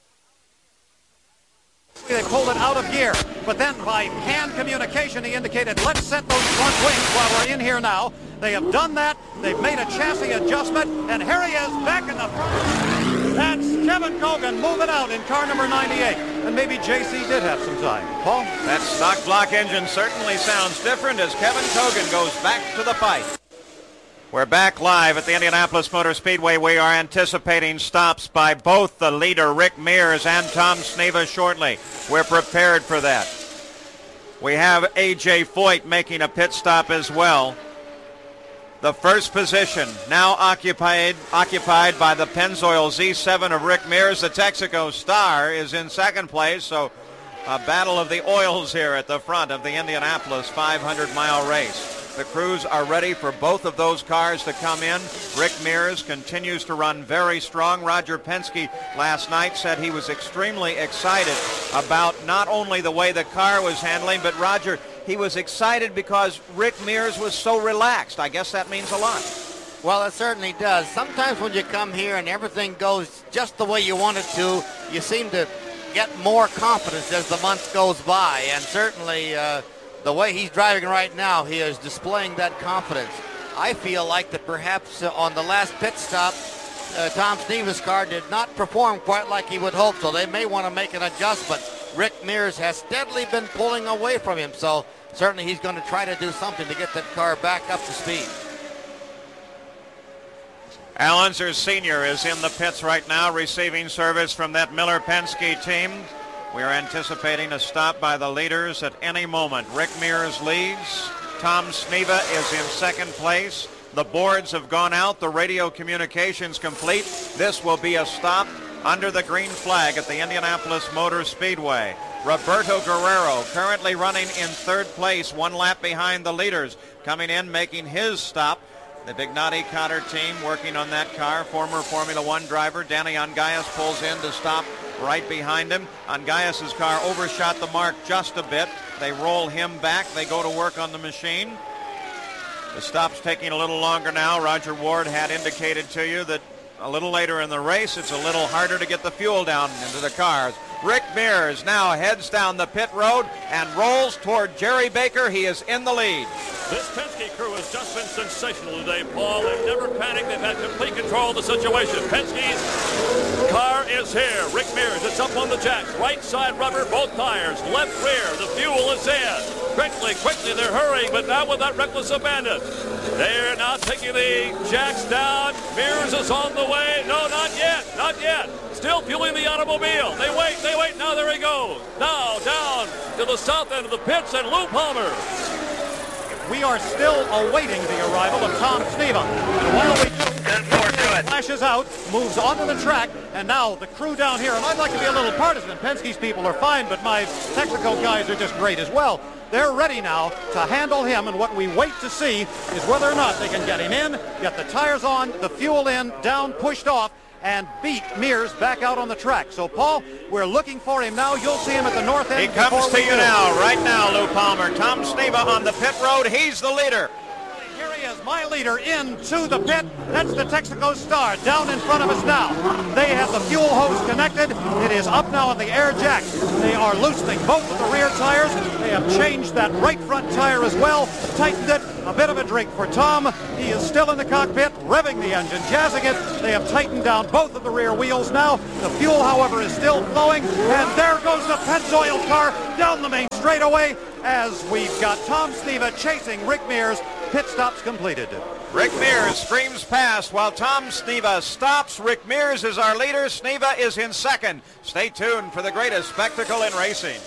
They pulled it out of gear, but then by hand communication he indicated, let's set those front wings while we're in here now. They have done that. They've made a chassis adjustment, and here he is back in the front. That's Kevin Cogan moving out in car number ninety-eight. And maybe J C did have some time. Paul? That stock block engine certainly sounds different as Kevin Cogan goes back to the fight. We're back live at the Indianapolis Motor Speedway. We are anticipating stops by both the leader, Rick Mears, and Tom Sneva shortly. We're prepared for that. We have A J Foyt making a pit stop as well. The first position now occupied occupied by the Pennzoil Z seven of Rick Mears. The Texaco Star is in second place, so a battle of the oils here at the front of the Indianapolis five hundred mile race. The crews are ready for both of those cars to come in. Rick Mears continues to run very strong. Roger Penske last night said he was extremely excited about not only the way the car was handling, but Roger, he was excited because Rick Mears was so relaxed. I guess that means a lot. Well, it certainly does. Sometimes when you come here and everything goes just the way you want it to, you seem to get more confidence as the month goes by. And certainly uh, the way he's driving right now, he is displaying that confidence. I feel like that perhaps uh, on the last pit stop, uh, Tom Sneva's car did not perform quite like he would hope, so they may want to make an adjustment. Rick Mears has steadily been pulling away from him, so certainly he's going to try to do something to get that car back up to speed. Al Unser Senior is in the pits right now, receiving service from that Miller Penske team. We are anticipating a stop by the leaders at any moment. Rick Mears leads. Tom Sneva is in second place. The boards have gone out. The radio communications complete. This will be a stop under the green flag at the Indianapolis Motor Speedway. Roberto Guerrero currently running in third place, one lap behind the leaders. Coming in, making his stop. The Bignati Cotter team working on that car. Former Formula One driver Danny Ongayas pulls in to stop right behind him. Ongayas' car overshot the mark just a bit. They roll him back. They go to work on the machine. The stop's taking a little longer now. Roger Ward had indicated to you that a little later in the race, it's a little harder to get the fuel down into the cars. Rick Mears now heads down the pit road and rolls toward Jerry Baker. He is in the lead. This Penske crew has just been sensational today, Paul. They've never panicked. They've had complete control of the situation. Penske's car is here. Rick Mears, it's up on the jacks. Right side rubber, both tires. Left rear, the fuel is in. Quickly, quickly, they're hurrying, but not with that reckless abandon. They're now taking the jacks down. Mears is on the way. No, not yet. Not yet. Still fueling the automobile. They wait. They wait. Now there he goes. Now down to the south end of the pits and Lou Palmer. We are still awaiting the arrival of Tom Sneva. And while we do, flashes out, moves onto the track, and now the crew down here, and I'd like to be a little partisan. Penske's people are fine, but my Texaco guys are just great as well. They're ready now to handle him, and what we wait to see is whether or not they can get him in, get the tires on, the fuel in, down, pushed off, and beat Mears back out on the track. So, Paul, we're looking for him now. You'll see him at the north end. He comes to you now, right now, Lou Palmer. Tom Sneva on the pit road. He's the leader. Here he is, my leader, into the pit. That's the Texaco Star down in front of us now. They have the fuel hose connected. It is up now on the air jack. They are loosening both of the rear tires. They have changed that right front tire as well, tightened it. A bit of a drink for Tom. He is still in the cockpit, revving the engine, jazzing it. They have tightened down both of the rear wheels now. The fuel, however, is still flowing. And there goes the Pennzoil car down the main straightaway as we've got Tom Sneva chasing Rick Mears. Pit stops completed. Rick Mears streams past while Tom Sneva stops. Rick Mears is our leader. Sneva is in second. Stay tuned for the greatest spectacle in racing.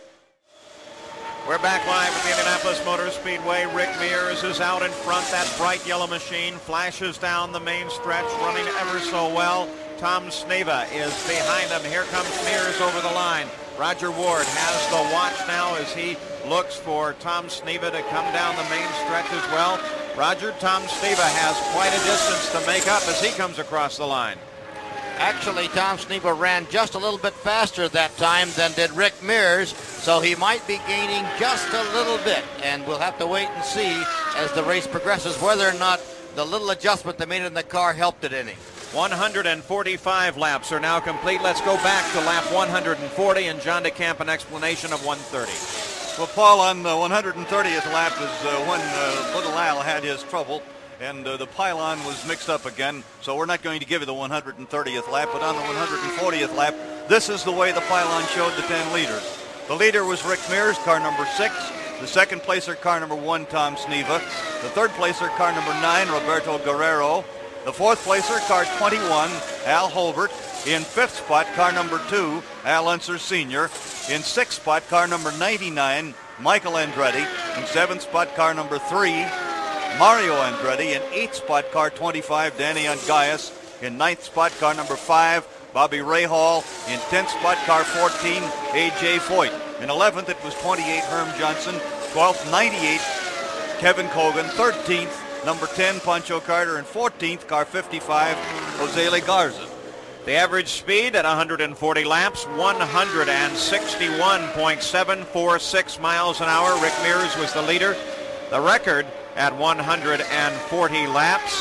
We're back live at the Indianapolis Motor Speedway. Rick Mears is out in front. That bright yellow machine flashes down the main stretch, running ever so well. Tom Sneva is behind him. Here comes Mears over the line. Roger Ward has the watch now as he looks for Tom Sneva to come down the main stretch as well. Roger, Tom Sneva has quite a distance to make up as he comes across the line. Actually, Tom Sneva ran just a little bit faster that time than did Rick Mears, so he might be gaining just a little bit, and we'll have to wait and see as the race progresses whether or not the little adjustment they made in the car helped it any. one hundred forty-five laps are now complete. Let's go back to lap one hundred forty, and John DeCamp an explanation of one thirty. Well, Paul, on the one hundred thirtieth lap is uh, when uh, Little Al had his trouble, and uh, the pylon was mixed up again, so we're not going to give you the one hundred thirtieth lap, but on the one hundred fortieth lap, this is the way the pylon showed the ten leaders. The leader was Rick Mears, car number six. The second placer, car number one, Tom Sneva. The third placer, car number nine, Roberto Guerrero. The fourth placer, car twenty-one, Al Holbert. In fifth spot, car number two, Al Unser Senior In sixth spot, car number ninety-nine, Michael Andretti. In seventh spot, car number three, Mario Andretti. In eighth spot, car twenty-five, Danny Ungaius. In ninth spot, car number five, Bobby Rahal. In tenth spot, car fourteen, A J Foyt. In eleventh, it was twenty-eight, Herm Johnson. twelfth, ninety-eight, Kevin Cogan. thirteenth, number ten, Pancho Carter. And fourteenth, car fifty-five, Jose Le Garza. The average speed at one hundred forty laps, one hundred sixty-one point seven four six miles an hour. Rick Mears was the leader. The record at one hundred forty laps,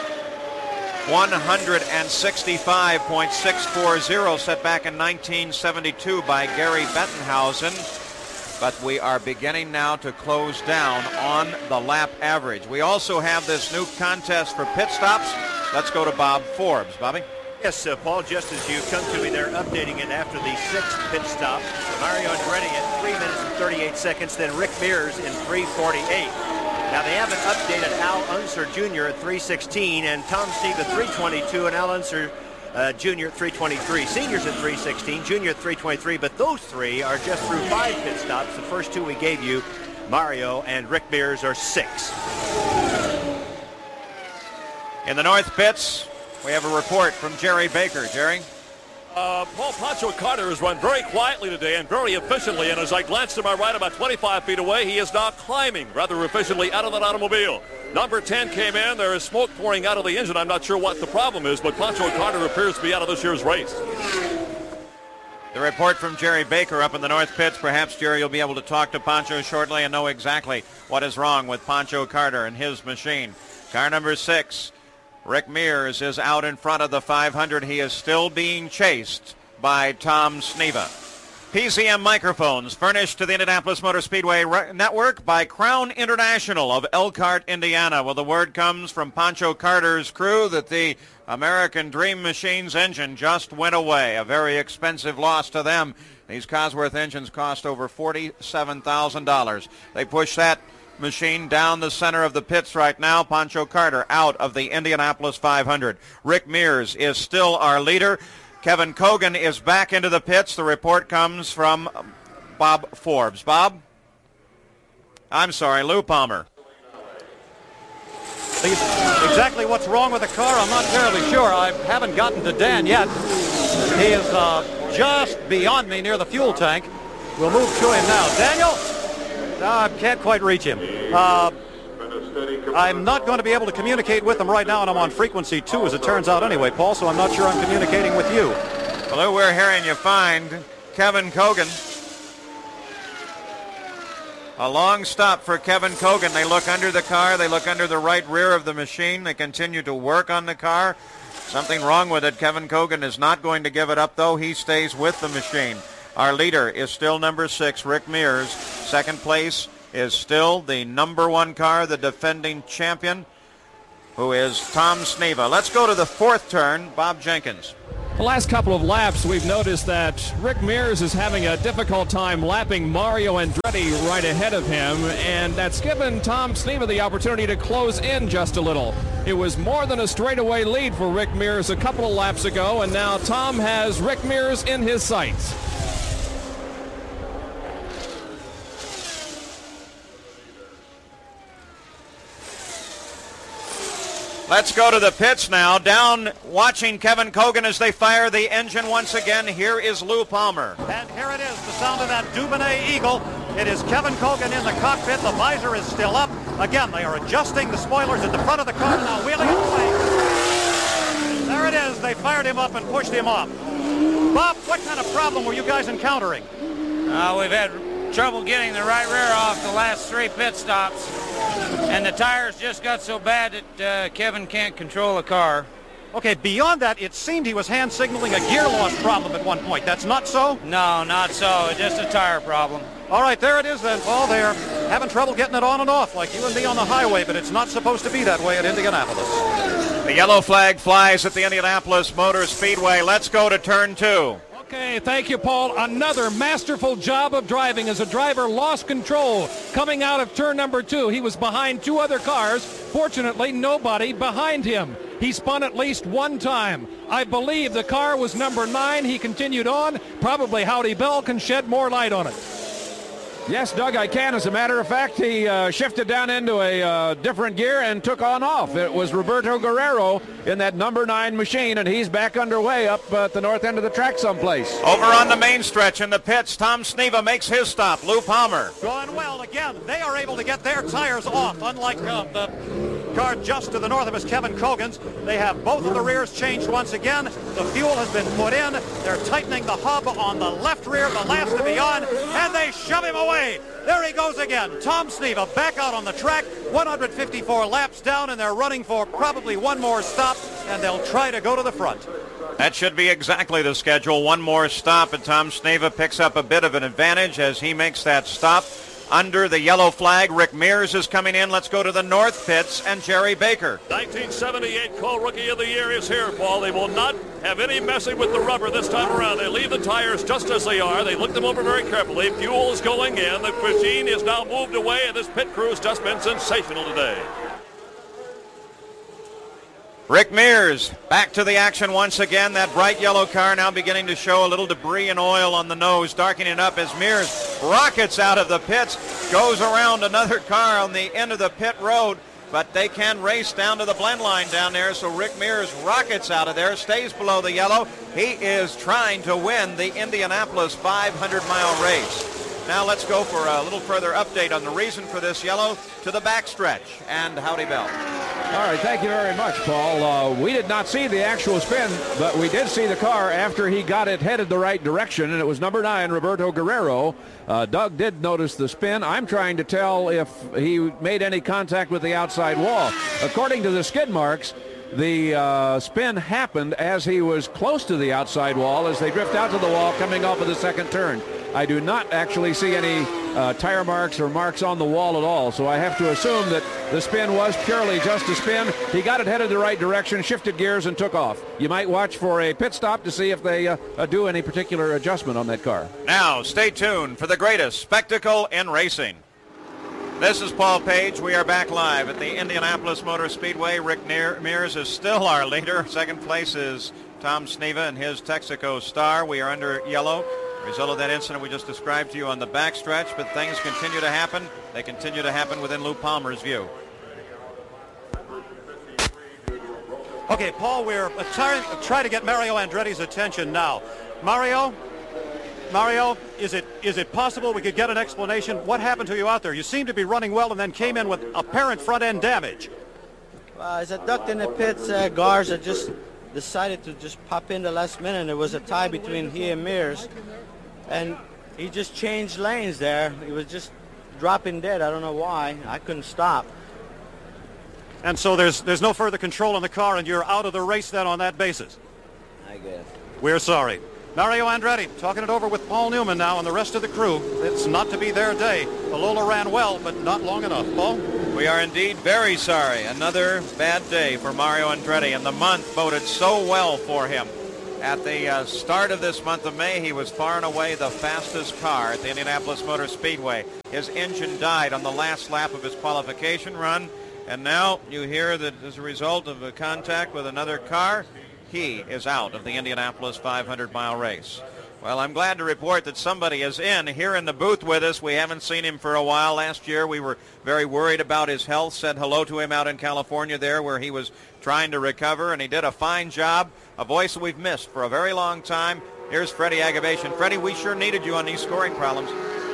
one hundred sixty-five point six four zero, set back in nineteen seventy-two by Gary Bettenhausen. But we are beginning now to close down on the lap average. We also have this new contest for pit stops. Let's go to Bob Forbes. Bobby? Yes, uh, Paul, just as you come to me, they're updating it after the sixth pit stop. Mario Andretti at three minutes and thirty-eight seconds, then Rick Mears in three forty-eight. Now, they haven't updated Al Unser Junior at three sixteen and Tom Sneva at three twenty-two and Al Unser uh, Junior at three twenty-three. Seniors at three sixteen, Junior at three twenty-three, but those three are just through five pit stops. The first two we gave you, Mario and Rick Mears, are six. In the North pits, we have a report from Jerry Baker. Jerry? Uh, Paul Pancho Carter has run very quietly today and very efficiently, and as I glance to my right about twenty-five feet away, he is now climbing rather efficiently out of that automobile. Number ten came in. There is smoke pouring out of the engine. I'm not sure what the problem is, but Pancho Carter appears to be out of this year's race. The report from Jerry Baker up in the North pits. Perhaps, Jerry, you'll be able to talk to Pancho shortly and know exactly what is wrong with Pancho Carter and his machine. Car number six, Rick Mears, is out in front of the five hundred. He is still being chased by Tom Sneva. P Z M microphones furnished to the Indianapolis Motor Speedway Network by Crown International of Elkhart, Indiana. Well, the word comes from Pancho Carter's crew that the American Dream Machine's engine just went away. A very expensive loss to them. These Cosworth engines cost over forty-seven thousand dollars. They pushed that machine down the center of the pits right now. Pancho Carter out of the Indianapolis five hundred. Rick Mears is still our leader. Kevin Cogan is back into the pits. The report comes from Bob Forbes. Bob? I'm sorry, Lou Palmer. Exactly what's wrong with the car, I'm not terribly sure. I haven't gotten to Dan yet. He is uh, just beyond me near the fuel tank. We'll move to him now. Daniel? No, I can't quite reach him. Uh, I'm not going to be able to communicate with him right now, and I'm on frequency two, as it turns out anyway, Paul, so I'm not sure I'm communicating with you. Well, Lou, we're hearing you fine. Kevin Cogan. A long stop for Kevin Cogan. They look under the car. They look under the right rear of the machine. They continue to work on the car. Something wrong with it. Kevin Cogan is not going to give it up, though. He stays with the machine. Our leader is still number six, Rick Mears. Second place is still the number one car, the defending champion, who is Tom Sneva. Let's go to the fourth turn. Bob Jenkins. The last couple of laps, we've noticed that Rick Mears is having a difficult time lapping Mario Andretti right ahead of him, and that's given Tom Sneva the opportunity to close in just a little. It was more than a straightaway lead for Rick Mears a couple of laps ago, and now Tom has Rick Mears in his sights. Let's go to the pits now. Down watching Kevin Cogan as they fire the engine once again. Here is Lou Palmer. And here it is, the sound of that Dubonnet Eagle. It is Kevin Cogan in the cockpit. The visor is still up. Again, they are adjusting the spoilers at the front of the car, now wheeling it away. There it is. They fired him up and pushed him off. Bob, what kind of problem were you guys encountering? Uh, we've had trouble getting the right rear off the last three pit stops. And the tires just got so bad that uh, Kevin can't control the car. Okay, beyond that, it seemed he was hand signaling a gear loss problem at one point. That's not so? No, not so. It's just a tire problem. All right, there it is then, Paul. They're having trouble getting it on and off like you and me on the highway, but it's not supposed to be that way at Indianapolis. The yellow flag flies at the Indianapolis Motor Speedway. Let's go to turn two. Okay, thank you, Paul. Another masterful job of driving as a driver lost control coming out of turn number two. He was behind two other cars. Fortunately, nobody behind him. He spun at least one time. I believe the car was number nine. He continued on. Probably Howdy Bell can shed more light on it. Yes, Doug, I can. As a matter of fact, he uh, shifted down into a uh, different gear and took on off. It was Roberto Guerrero in that number nine machine, and he's back underway up at the north end of the track someplace. Over on the main stretch in the pits, Tom Sneva makes his stop. Lou Palmer. Going well again. They are able to get their tires off, unlike uh, the car just to the north of us, Kevin Cogan's. They have both of the rears changed once again. The fuel has been put in. They're tightening the hub on the left rear, the last to be on, and they shove him away. There he goes again. Tom Sneva back out on the track, one hundred fifty-four laps down, and they're running for probably one more stop, and they'll try to go to the front. That should be exactly the schedule. One more stop, and Tom Sneva picks up a bit of an advantage as he makes that stop. Under the yellow flag, Rick Mears is coming in. Let's go to the north pits and Jerry Baker. nineteen seventy-eight Co-Rookie of the Year is here, Paul. They will not have any messing with the rubber this time around. They leave the tires just as they are. They look them over very carefully. Fuel is going in. The machine is now moved away, and this pit crew has just been sensational today. Rick Mears back to the action once again. That bright yellow car now beginning to show a little debris and oil on the nose, darkening it up as Mears rockets out of the pits, goes around another car on the end of the pit road, but they can race down to the blend line down there, so Rick Mears rockets out of there, stays below the yellow. He is trying to win the Indianapolis five hundred mile race. Now let's go for a little further update on the reason for this yellow to the backstretch and Howdy Bell. All right, thank you very much, Paul. Uh, we did not see the actual spin, but we did see the car after he got it headed the right direction, and it was number nine, Roberto Guerrero. Uh, Doug did notice the spin. I'm trying to tell if he made any contact with the outside wall. According to the skid marks, the uh, spin happened as he was close to the outside wall as they drift out to the wall coming off of the second turn. I do not actually see any uh, tire marks or marks on the wall at all, so I have to assume that the spin was purely just a spin. He got it headed the right direction, shifted gears, and took off. You might watch for a pit stop to see if they uh, uh, do any particular adjustment on that car. Now, stay tuned for the greatest spectacle in racing. This is Paul Page. We are back live at the Indianapolis Motor Speedway. Rick Mears is still our leader. Second place is Tom Sneva and his Texaco Star. We are under yellow. Result of that incident we just described to you on the backstretch, but things continue to happen. They continue to happen within Lou Palmer's view. Okay, Paul, we're trying try to get Mario Andretti's attention now. Mario, Mario, is it is it possible we could get an explanation? What happened to you out there? You seem to be running well and then came in with apparent front-end damage. Uh, as I ducked in the pits, uh, Garza just decided to just pop in the last minute. There was a tie between he and Mears, and he just changed lanes there. He was just dropping dead. I don't know why. I couldn't stop. And so there's there's no further control in the car, and you're out of the race then on that basis. I guess. We're sorry. Mario Andretti talking it over with Paul Newman now and the rest of the crew. It's not to be their day. Lola ran well, but not long enough. Paul? We are indeed very sorry. Another bad day for Mario Andretti, and the month boded so well for him. At the uh, start of this month of May, he was far and away the fastest car at the Indianapolis Motor Speedway. His engine died on the last lap of his qualification run, and now you hear that as a result of a contact with another car, he is out of the Indianapolis five hundred mile race. Well, I'm glad to report that somebody is in here in the booth with us. We haven't seen him for a while. Last year we were very worried about his health, said hello to him out in California there where he was trying to recover, and he did a fine job, a voice that we've missed for a very long time. Here's Freddie Agabation. Freddie, we sure needed you on these scoring problems.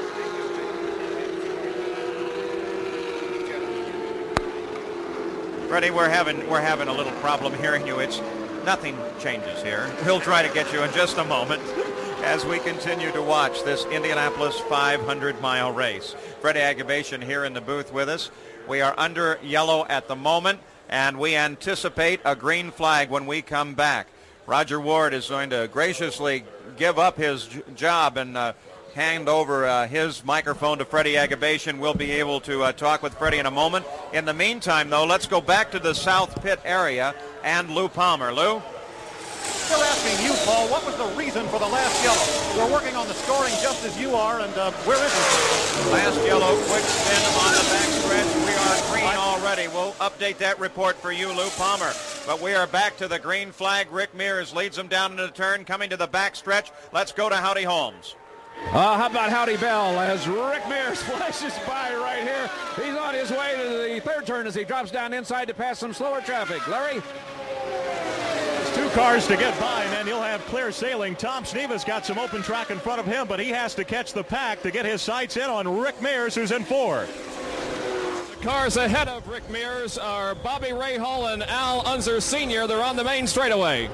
Freddie, we're having we're having a little problem hearing you. It's nothing changes here. We'll try to get you in just a moment as we continue to watch this Indianapolis five hundred mile race. Freddie Agabation here in the booth with us. We are under yellow at the moment, and we anticipate a green flag when we come back. Roger Ward is going to graciously give up his j- job and uh, hand over uh, his microphone to Freddie Agabation. We'll be able to uh, talk with Freddie in a moment. In the meantime, though, let's go back to the South Pit area and Lou Palmer. Lou? They're asking you, Paul, what was the reason for the last yellow? We're working on the scoring just as you are, and uh, where is it? Last yellow, quick spin on the backstretch. We are green already. We'll update that report for you, Lou Palmer. But we are back to the green flag. Rick Mears leads them down into the turn, coming to the backstretch. Let's go to Howdy Holmes. Uh, how about Howdy Bell as Rick Mears flashes by right here. He's on his way to the third turn as he drops down inside to pass some slower traffic. Larry? There's two cars to get by, and then he'll have clear sailing. Tom Sneva's got some open track in front of him, but he has to catch the pack to get his sights in on Rick Mears, who's in fourth. The cars ahead of Rick Mears are Bobby Rahal and Al Unser Senior They're on the main straightaway.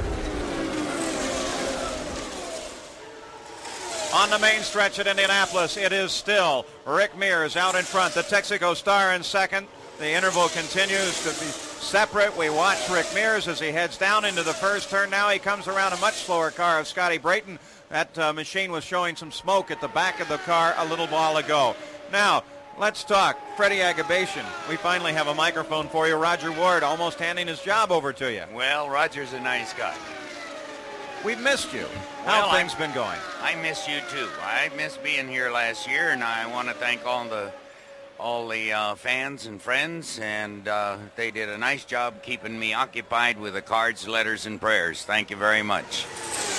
On the main stretch at Indianapolis, it is still Rick Mears out in front. The Texaco Star in second. The interval continues to be separate. We watch Rick Mears as he heads down into the first turn. Now he comes around a much slower car of Scotty Brayton. That uh, machine was showing some smoke at the back of the car a little while ago. Now, let's talk. Freddie Agabation, we finally have a microphone for you. Roger Ward almost handing his job over to you. Well, Roger's a nice guy. We've missed you. How Well, have things I- been going? I miss you too. I missed being here last year, and I want to thank all the all the uh, fans and friends, and uh, they did a nice job keeping me occupied with the cards, letters, and prayers. Thank you very much.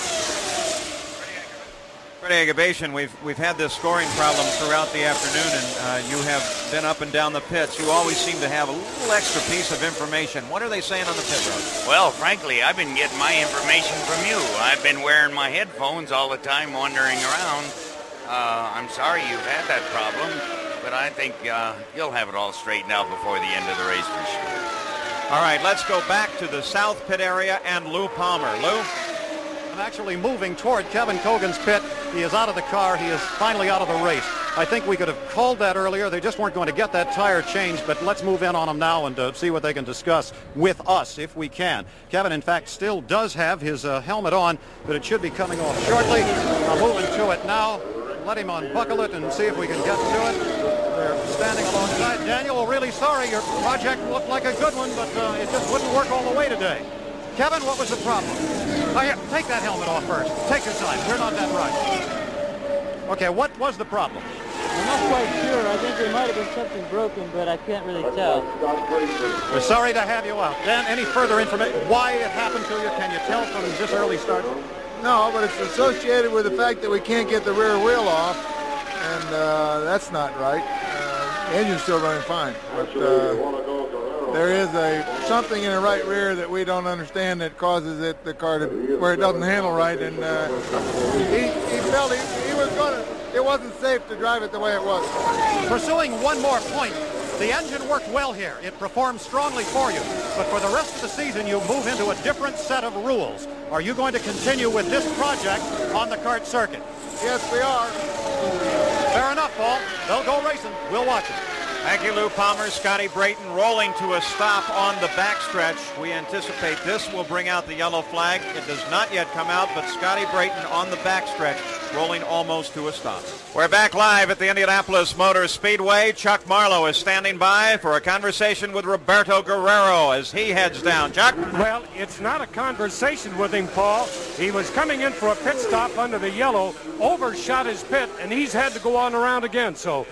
Freddie Agabation, we've we've had this scoring problem throughout the afternoon, and uh, you have been up and down the pits. You always seem to have a little extra piece of information. What are they saying on the pit road? Well, frankly, I've been getting my information from you. I've been wearing my headphones all the time, wandering around. Uh, I'm sorry you've had that problem, but I think uh, you'll have it all straightened out before the end of the race for sure. All right, let's go back to the South Pit area and Lou Palmer. Lou? I'm actually moving toward Kevin Cogan's pit. He is out of the car. He is finally out of the race. I think we could have called that earlier. They just weren't going to get that tire changed, but let's move in on them now and uh, see what they can discuss with us if we can. Kevin, in fact, still does have his uh, helmet on, but it should be coming off shortly. I'm moving to it now. Let him unbuckle it and see if we can get to it. They're standing alongside. Daniel, we're really sorry. Your project looked like a good one, but uh, it just wouldn't work all the way today. Kevin, what was the problem? Oh, here, take that helmet off first. Take your time. We're not that rush. Okay, what was the problem? I'm not quite sure. I think we might have been something broken, but I can't really tell. We're sorry to have you out. Dan, any further information? Why it happened to you? Can you tell from this early start? No, but it's associated with the fact that we can't get the rear wheel off, and uh, that's not right. Uh, the engine's still running fine, but uh, there is a something in the right rear that we don't understand that causes it the car to where it doesn't handle right, and uh, he, he felt he, he was going to. It wasn't safe to drive it the way it was. Pursuing one more point, the engine worked well here. It performed strongly for you. But for the rest of the season, you move into a different set of rules. Are you going to continue with this project on the kart circuit? Yes, we are. Fair enough, Paul. They'll go racing. We'll watch it. Thank you, Lou Palmer. Scotty Brayton rolling to a stop on the backstretch. We anticipate this will bring out the yellow flag. It does not yet come out, but Scotty Brayton on the backstretch rolling almost to a stop. We're back live at the Indianapolis Motor Speedway. Chuck Marlowe is standing by for a conversation with Roberto Guerrero as he heads down. Chuck? Well, it's not a conversation with him, Paul. He was coming in for a pit stop under the yellow, overshot his pit, and he's had to go on around again. So